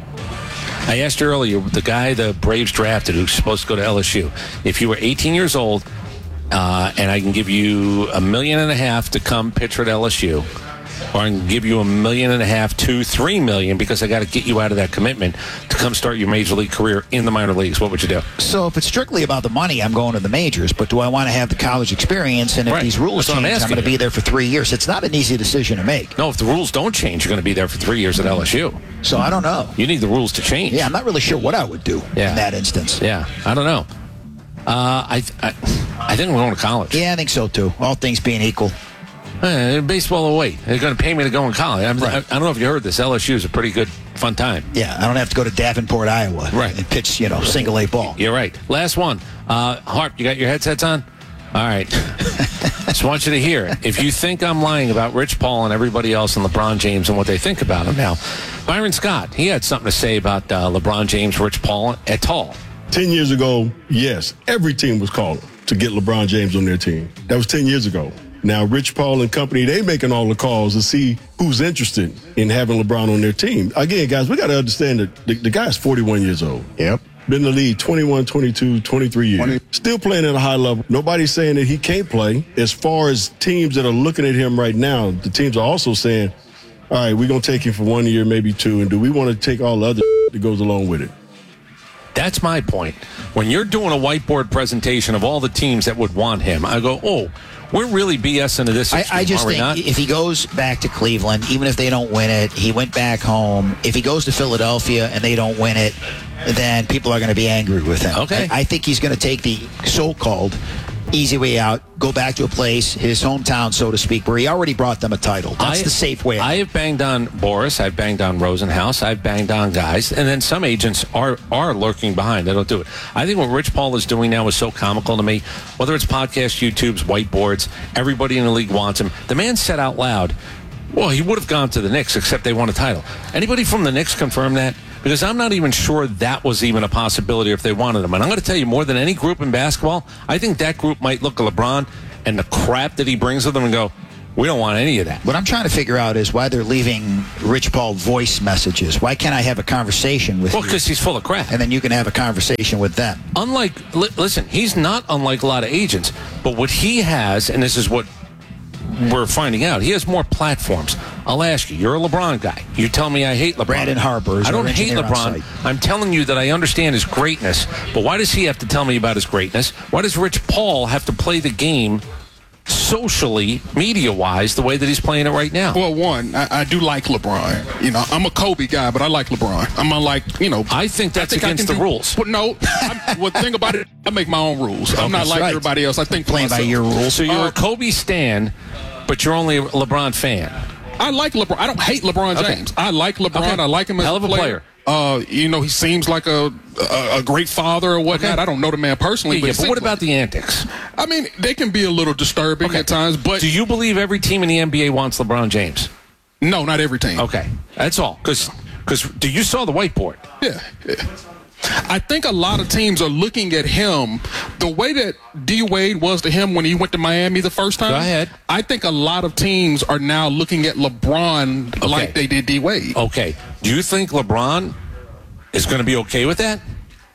I asked you earlier, the guy the Braves drafted who's supposed to go to L S U. If you were eighteen years old, uh, and I can give you a million and a half to come pitch at L S U, or I can give you a million and a half, two, three million, because I got to get you out of that commitment to come start your major league career in the minor leagues, what would you do? So if it's strictly about the money, I'm going to the majors. But do I want to have the college experience? And if Right. these rules That's what I'm change, I'm, asking going to you. be there for three years. It's not an easy decision to make. No, if the rules don't change, you're going to be there for three years at L S U. So I don't know. You need the rules to change. Yeah, I'm not really sure what I would do Yeah. in that instance. Yeah, I don't know. Uh, I, I I think I'm going to college. Yeah, I think so too. All things being equal. Uh, baseball will wait. They're going to pay me to go in college. I'm, I, I don't know if you heard this. L S U is a pretty good, fun time. Yeah, I don't have to go to Davenport, Iowa, Right. and pitch, you know, single A ball. You're right. Last one. Uh, Harp, you got your headsets on? All right. Just want you to hear it. If you think I'm lying about Rich Paul and everybody else and LeBron James and what they think about him now, Byron Scott, he had something to say about uh, LeBron James, Rich Paul, et al. Ten years ago, yes, every team was calling to get LeBron James on their team. That was ten years ago. Now, Rich Paul and company, they making all the calls to see who's interested in having LeBron on their team. Again, guys, we got to understand that the, the guy's forty-one years old. Yep. Been in the league twenty-one, twenty-two, twenty-three years. twenty Still playing at a high level. Nobody's saying that he can't play. As far as teams that are looking at him right now, the teams are also saying, all right, we're going to take him for one year, maybe two, and do we want to take all the other that goes along with it? That's my point. When you're doing a whiteboard presentation of all the teams that would want him, I go, oh, we're really BSing into this. I, extreme, I just are we think not? if he goes back to Cleveland, even if they don't win it, he went back home. If he goes to Philadelphia and they don't win it, then people are going to be angry with him. Okay. I, I think he's going to take the so-called easy way out, go back to a place, his hometown, so to speak, where he already brought them a title. That's I, the safe way out. I have banged on Boris. I've banged on Rosenhaus. I've banged on guys. And then some agents are, are lurking behind. They don't do it. I think what Rich Paul is doing now is so comical to me. Whether it's podcasts, YouTubes, whiteboards, everybody in the league wants him. The man said out loud, well, he would have gone to the Knicks except they won a title. Anybody from the Knicks confirm that? Because I'm not even sure that was even a possibility if they wanted him. And I'm going to tell you, more than any group in basketball, I think that group might look at LeBron and the crap that he brings with them and go, we don't want any of that. What I'm trying to figure out is why they're leaving Rich Paul voice messages. Why can't I have a conversation with Well, you? because he's full of crap. And then you can have a conversation with them. Unlike, li- listen, he's not unlike a lot of agents, but what he has, and this is what we're finding out, he has more platforms. I'll ask you, you're a LeBron guy. You tell me I hate LeBron. Brandon Harper is I don't our hate engineer on LeBron. site. I'm telling you that I understand his greatness, but why does he have to tell me about his greatness? Why does Rich Paul have to play the game socially, media-wise, the way that he's playing it right now? Well, one, I, I do like LeBron. You know, I'm a Kobe guy, but I like LeBron. I'm unlike, you know. I think that's I think against I the do, rules. But no, I'm, well, the thing about it, I make my own rules. I'm Okay, not that's like right. everybody else. I think for Playing by myself. your rules. So you're Uh, a Kobe stan, but you're only a LeBron fan. I like LeBron. I don't hate LeBron Okay. James. I like LeBron. Okay. I like him as Hell of a player. Uh, you know, he seems like a a, a great father or whatnot. Okay. I don't know the man personally, Yeah, but, yeah, it but seems what about like- the antics? I mean, they can be a little disturbing at times, but Do you believe every team in the N B A wants LeBron James? no, not every team. Okay, that's all. Because because you saw the whiteboard. Yeah, yeah. I think a lot of teams are looking at him the way that D Wade was to him when he went to Miami the first time. Go ahead. I think a lot of teams are now looking at LeBron Okay. like they did D Wade. Okay, do you think LeBron is going to be okay with that?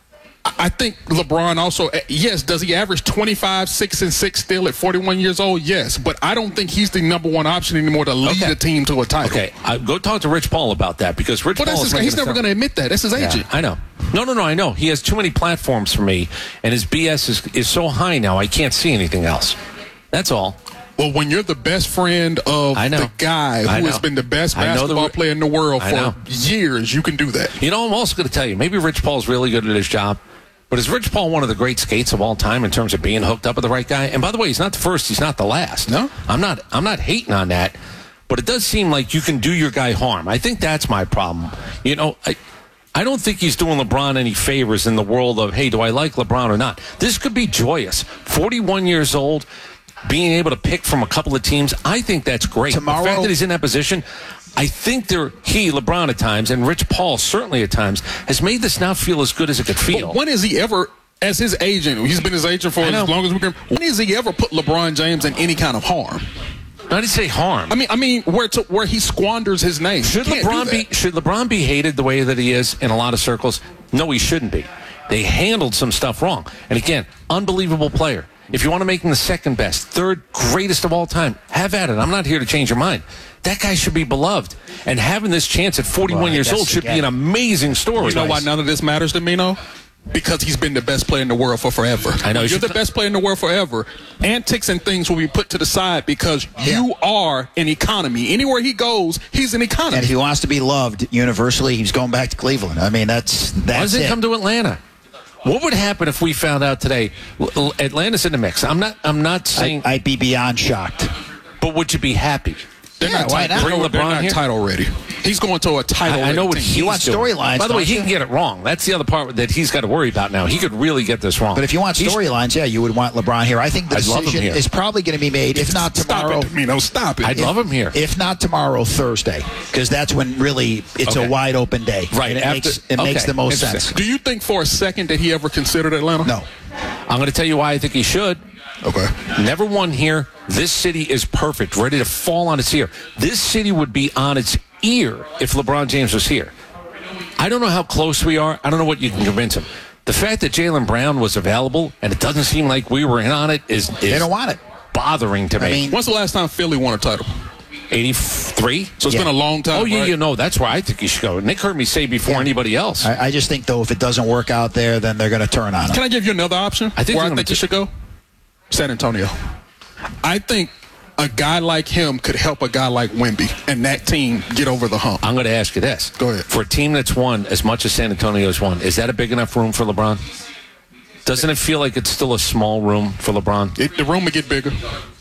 I think LeBron also, yes, does he average twenty-five, six, and six still at forty-one years old? Yes, but I don't think he's the number one option anymore to lead Okay. a team to a title. Okay, I, go talk to Rich Paul about that because Rich But Paul that's is his, he's making never a going to admit that. That's his agent. Yeah, I know. No, no, no. I know he has too many platforms for me, and his B S is is so high now. I can't see anything else. That's all. Well, when you're the best friend of I know. the guy I who has know. been the best I know the basketball re- player in the world I know. for years, you can do that. You know, I'm also going to tell you, maybe Rich Paul's really good at his job, but is Rich Paul one of the great skates of all time in terms of being hooked up with the right guy? And by the way, he's not the first, he's not the last. No? I'm not I'm not hating on that, but it does seem like you can do your guy harm. I think that's my problem. You know, I I don't think he's doing LeBron any favors in the world of, hey, do I like LeBron or not? This could be joyous. forty-one years old, being able to pick from a couple of teams, I think that's great. Tomorrow- the fact that he's in that position, I think they're, he, LeBron at times, and Rich Paul certainly at times, has made this now feel as good as it could feel. But when has he ever, as his agent, he's been his agent for I know. as long as we can, when has he ever put LeBron James in any kind of harm? I didn't say harm. I mean, I mean, where to, where he squanders his name. Should He can't do LeBron that. be should LeBron be hated the way that he is in a lot of circles? No, he shouldn't be. They handled some stuff wrong. And again, unbelievable player. If you want to make him the second best, third greatest of all time, have at it. I'm not here to change your mind. That guy should be beloved. And having this chance at forty-one Well, I years guess old should again- be an amazing story. You know why none of this matters to me, no? Because he's been the best player in the world for forever. I know. When You you're the should- best player in the world forever. Antics and things will be put to the side because you are an economy. Anywhere he goes, he's an economy. And if he wants to be loved universally, he's going back to Cleveland. I mean, that's that's Why does it it. come to Atlanta? What would happen if we found out today L- Atlanta's in the mix? I'm not. I'm not saying. I, I'd be beyond shocked. But would you be happy? They're Yeah, not, why title, not? they're, Bring they're LeBron not here? title ready. He's going to a title. I, I know what team. he's You want doing. storylines, By the way, don't he you? can get it wrong. That's the other part that he's got to worry about now. He could really get this wrong. But if you want He's- storylines, yeah, you would want LeBron here. I think the I'd love him decision here. is probably going to be made, if not tomorrow. Stop it, Mino. Stop it. I'd love him here. If not tomorrow, Thursday, because that's when really it's Okay. a wide open day. Right, And it after- makes it makes okay, the most interesting. sense. Do you think for a second that he ever considered Atlanta? No. I'm going to tell you why I think he should. Okay. Never won here. This city is perfect, ready to fall on its ear. This city would be on its ear if LeBron James was here. I don't know how close we are. I don't know what you can convince him. The fact that Jaylen Brown was available and it doesn't seem like we were in on it is, is They don't want it. bothering to me. I mean, When's the last time Philly won a title? eighty-three? So it's Yeah. been a long time. Oh, yeah, right? you know, that's where I think he should go. Nick heard me say before anybody else. I, I just think, though, if it doesn't work out there, then they're going to turn on him. Can I give you another option? I think where they're I gonna think you t- should go? San Antonio. I think a guy like him could help a guy like Wemby and that team get over the hump. I'm going to ask you this. Go ahead. For a team that's won as much as San Antonio's won, is that a big enough room for LeBron? Doesn't it feel like it's still a small room for LeBron? It, the room would get bigger.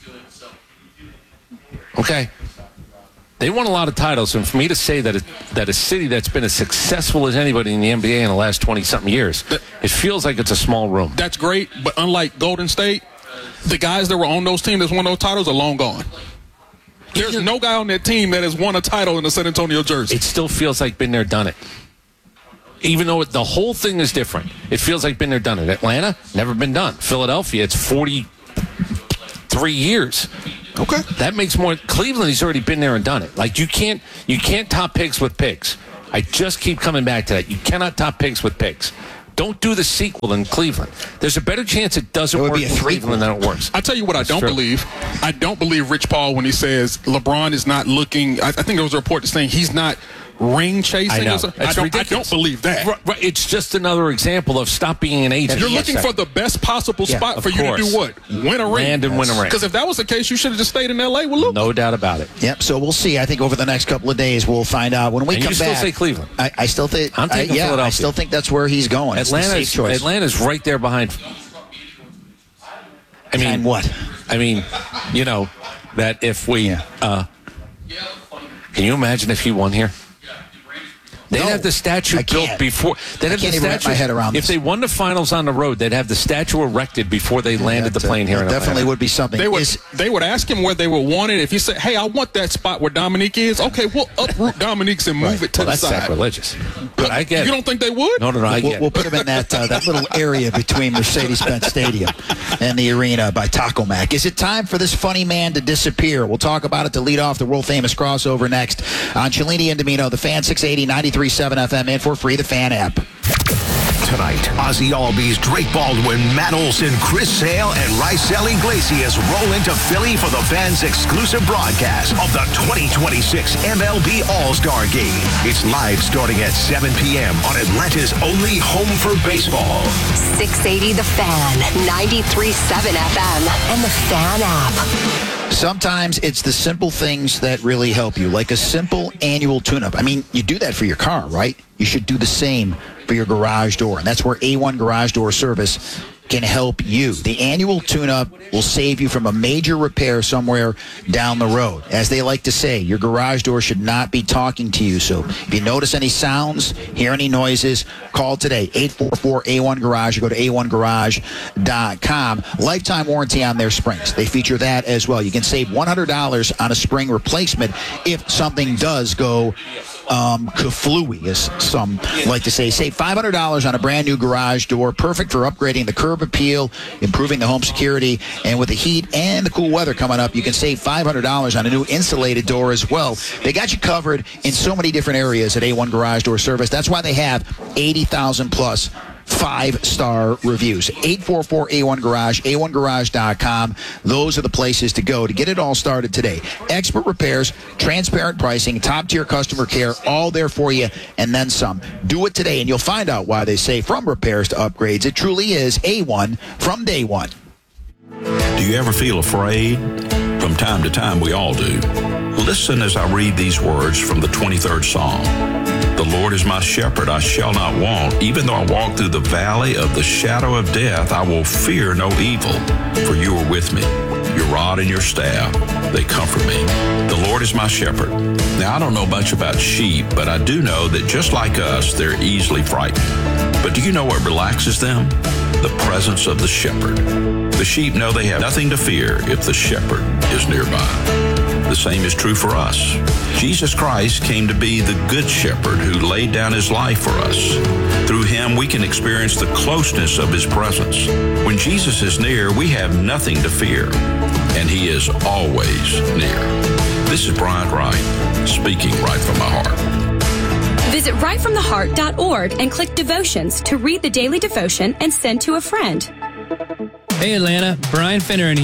Okay. They won a lot of titles, and for me to say that it, that a city that's been as successful as anybody in the N B A in the last twenty-something years, it feels like it's a small room. That's great, but unlike Golden State, the guys that were on those teams that won those titles are long gone. There's no guy on that team that has won a title in the San Antonio jersey. It still feels like been there, done it. Even though it, the whole thing is different, it feels like been there, done it. Atlanta, never been done. Philadelphia, it's forty-three years. Okay. That makes more. Cleveland, he's already been there and done it. Like, you can't, you can't top pigs with pigs. I just keep coming back to that. You cannot top pigs with pigs. Don't do the sequel in Cleveland. There's a better chance it doesn't It would work be a in three Cleveland than it works. I tell you what I That's don't true. believe. I don't believe Rich Paul when he says LeBron is not looking. I, I think there was a report saying he's not ring chasing. I know. or something. I That's don't, I ridiculous. don't believe that. Right, right. It's just another example of stop being an agent. You're Yes, looking sir. for the best possible Yeah, spot of for you course. to do what? Win a ring. Land and win a ring. Because if that was the case, you should have just stayed in L A with Luke. No doubt about it. Yep. So we'll see. I think over the next couple of days we'll find out. When we And come you still back, say Cleveland. I, I still think. I'm taking I, yeah, Philadelphia. I still think that's where he's going. It's the Atlanta's, safe choice. Atlanta's right there behind. I mean, Behind what? I mean, you know, that if we. Uh, can you imagine if he won here? They'd No, have the statue I built can't. before. They'd I have can't the even wrap statue. my head around if this. they won the finals on the road, they'd have the statue erected before they landed the plane here in That Atlanta. definitely would be something. They would, Is- they would ask him where they would want it. If he said, hey, I want that spot where Dominique is, okay, we'll uproot Dominique's and move it to Well, the that's side. sacrilegious. But I get You it. don't think they would? No, no, no. I We'll, get we'll it. put him in that uh, that little area between Mercedes-Benz Stadium and the arena by Taco Mac. Is it time for this funny man to disappear? We'll talk about it to lead off the world-famous crossover next on Cellini and Domino, the Fan six eighty, ninety-three point seven F M, and for free, the Fan app. Tonight, Ozzy Albies, Drake Baldwin, Matt Olson, Chris Sale, and Rysel Iglesias roll into Philly for the fans' exclusive broadcast of the twenty twenty-six M L B All-Star Game. It's live starting at seven p.m. on Atlanta's only home for baseball. six eighty The Fan, ninety-three point seven F M, and the Fan app. Sometimes it's the simple things that really help you, like a simple annual tune-up. I mean, you do that for your car, right? You should do the same for your garage door, and that's where A one Garage Door Service can help you. The annual tune-up will save you from a major repair somewhere down the road. As they like to say, your garage door should not be talking to you. So if you notice any sounds, hear any noises, call today, eight four four A one Garage, or go to A one garage dot com. Lifetime warranty on their springs. They feature that as well. You can save one hundred dollars on a spring replacement if something does go um, kaflooey, as some like to say. Save five hundred dollars on a brand new garage door, perfect for upgrading the curb appeal, improving the home security, and with the heat and the cool weather coming up, you can save five hundred dollars on a new insulated door as well. They got you covered in so many different areas at A one Garage Door Service. That's why they have eighty thousand plus five-star reviews. eight four four A one Garage, A one garage dot com. Those are the places to go to get it all started today. Expert repairs, transparent pricing, top-tier customer care, all there for you, and then some. Do it today, and you'll find out why they say from repairs to upgrades. It truly is A one from day one. Do you ever feel afraid? From time to time, we all do. Listen as I read these words from the twenty-third Psalm. The Lord is my shepherd, I shall not want. Even though I walk through the valley of the shadow of death, I will fear no evil, for you are with me. Your rod and your staff, they comfort me. The Lord is my shepherd. Now, I don't know much about sheep, but I do know that just like us, they're easily frightened. But do you know what relaxes them? The presence of the shepherd. The sheep know they have nothing to fear if the shepherd is nearby. The same is true for us. Jesus Christ came to be the good shepherd who laid down his life for us. Through him, we can experience the closeness of his presence. When Jesus is near, we have nothing to fear, and he is always near. This is Bryant Wright, speaking right from my heart. Visit right from the heart dot org and click Devotions to read the daily devotion and send to a friend. Hey Atlanta, Brian Finneran here.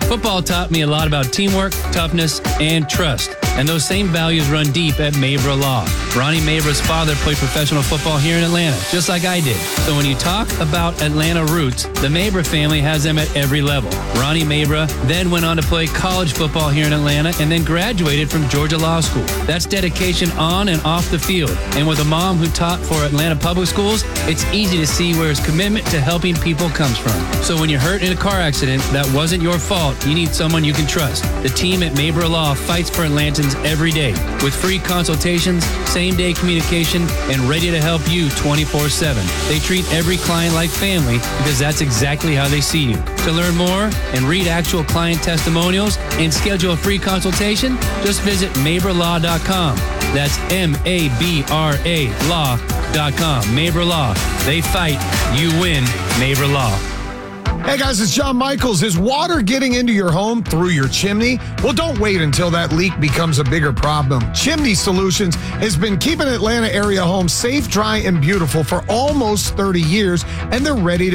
Football taught me a lot about teamwork, toughness, and trust. And those same values run deep at Mabra Law. Ronnie Mabra's father played professional football here in Atlanta, just like I did. So when you talk about Atlanta roots, the Mabra family has them at every level. Ronnie Mabra then went on to play college football here in Atlanta and then graduated from Georgia Law School. That's dedication on and off the field. And with a mom who taught for Atlanta Public Schools, it's easy to see where his commitment to helping people comes from. So when you're hurt in a car accident that wasn't your fault, you need someone you can trust. The team at Mabra Law fights for Atlantans every day with free consultations, same-day communication, and ready to help you twenty-four seven. They treat every client like family because that's exactly how they see you. To learn more and read actual client testimonials and schedule a free consultation, just visit Mabra Law dot com. That's M A B R A Law dot com. Mabra Law. They fight. You win. Mabra Law. Hey guys, it's John Michaels. Is water getting into your home through your chimney? Well, don't wait until that leak becomes a bigger problem. Chimney Solutions has been keeping Atlanta area homes safe, dry, and beautiful for almost thirty years, and they're ready to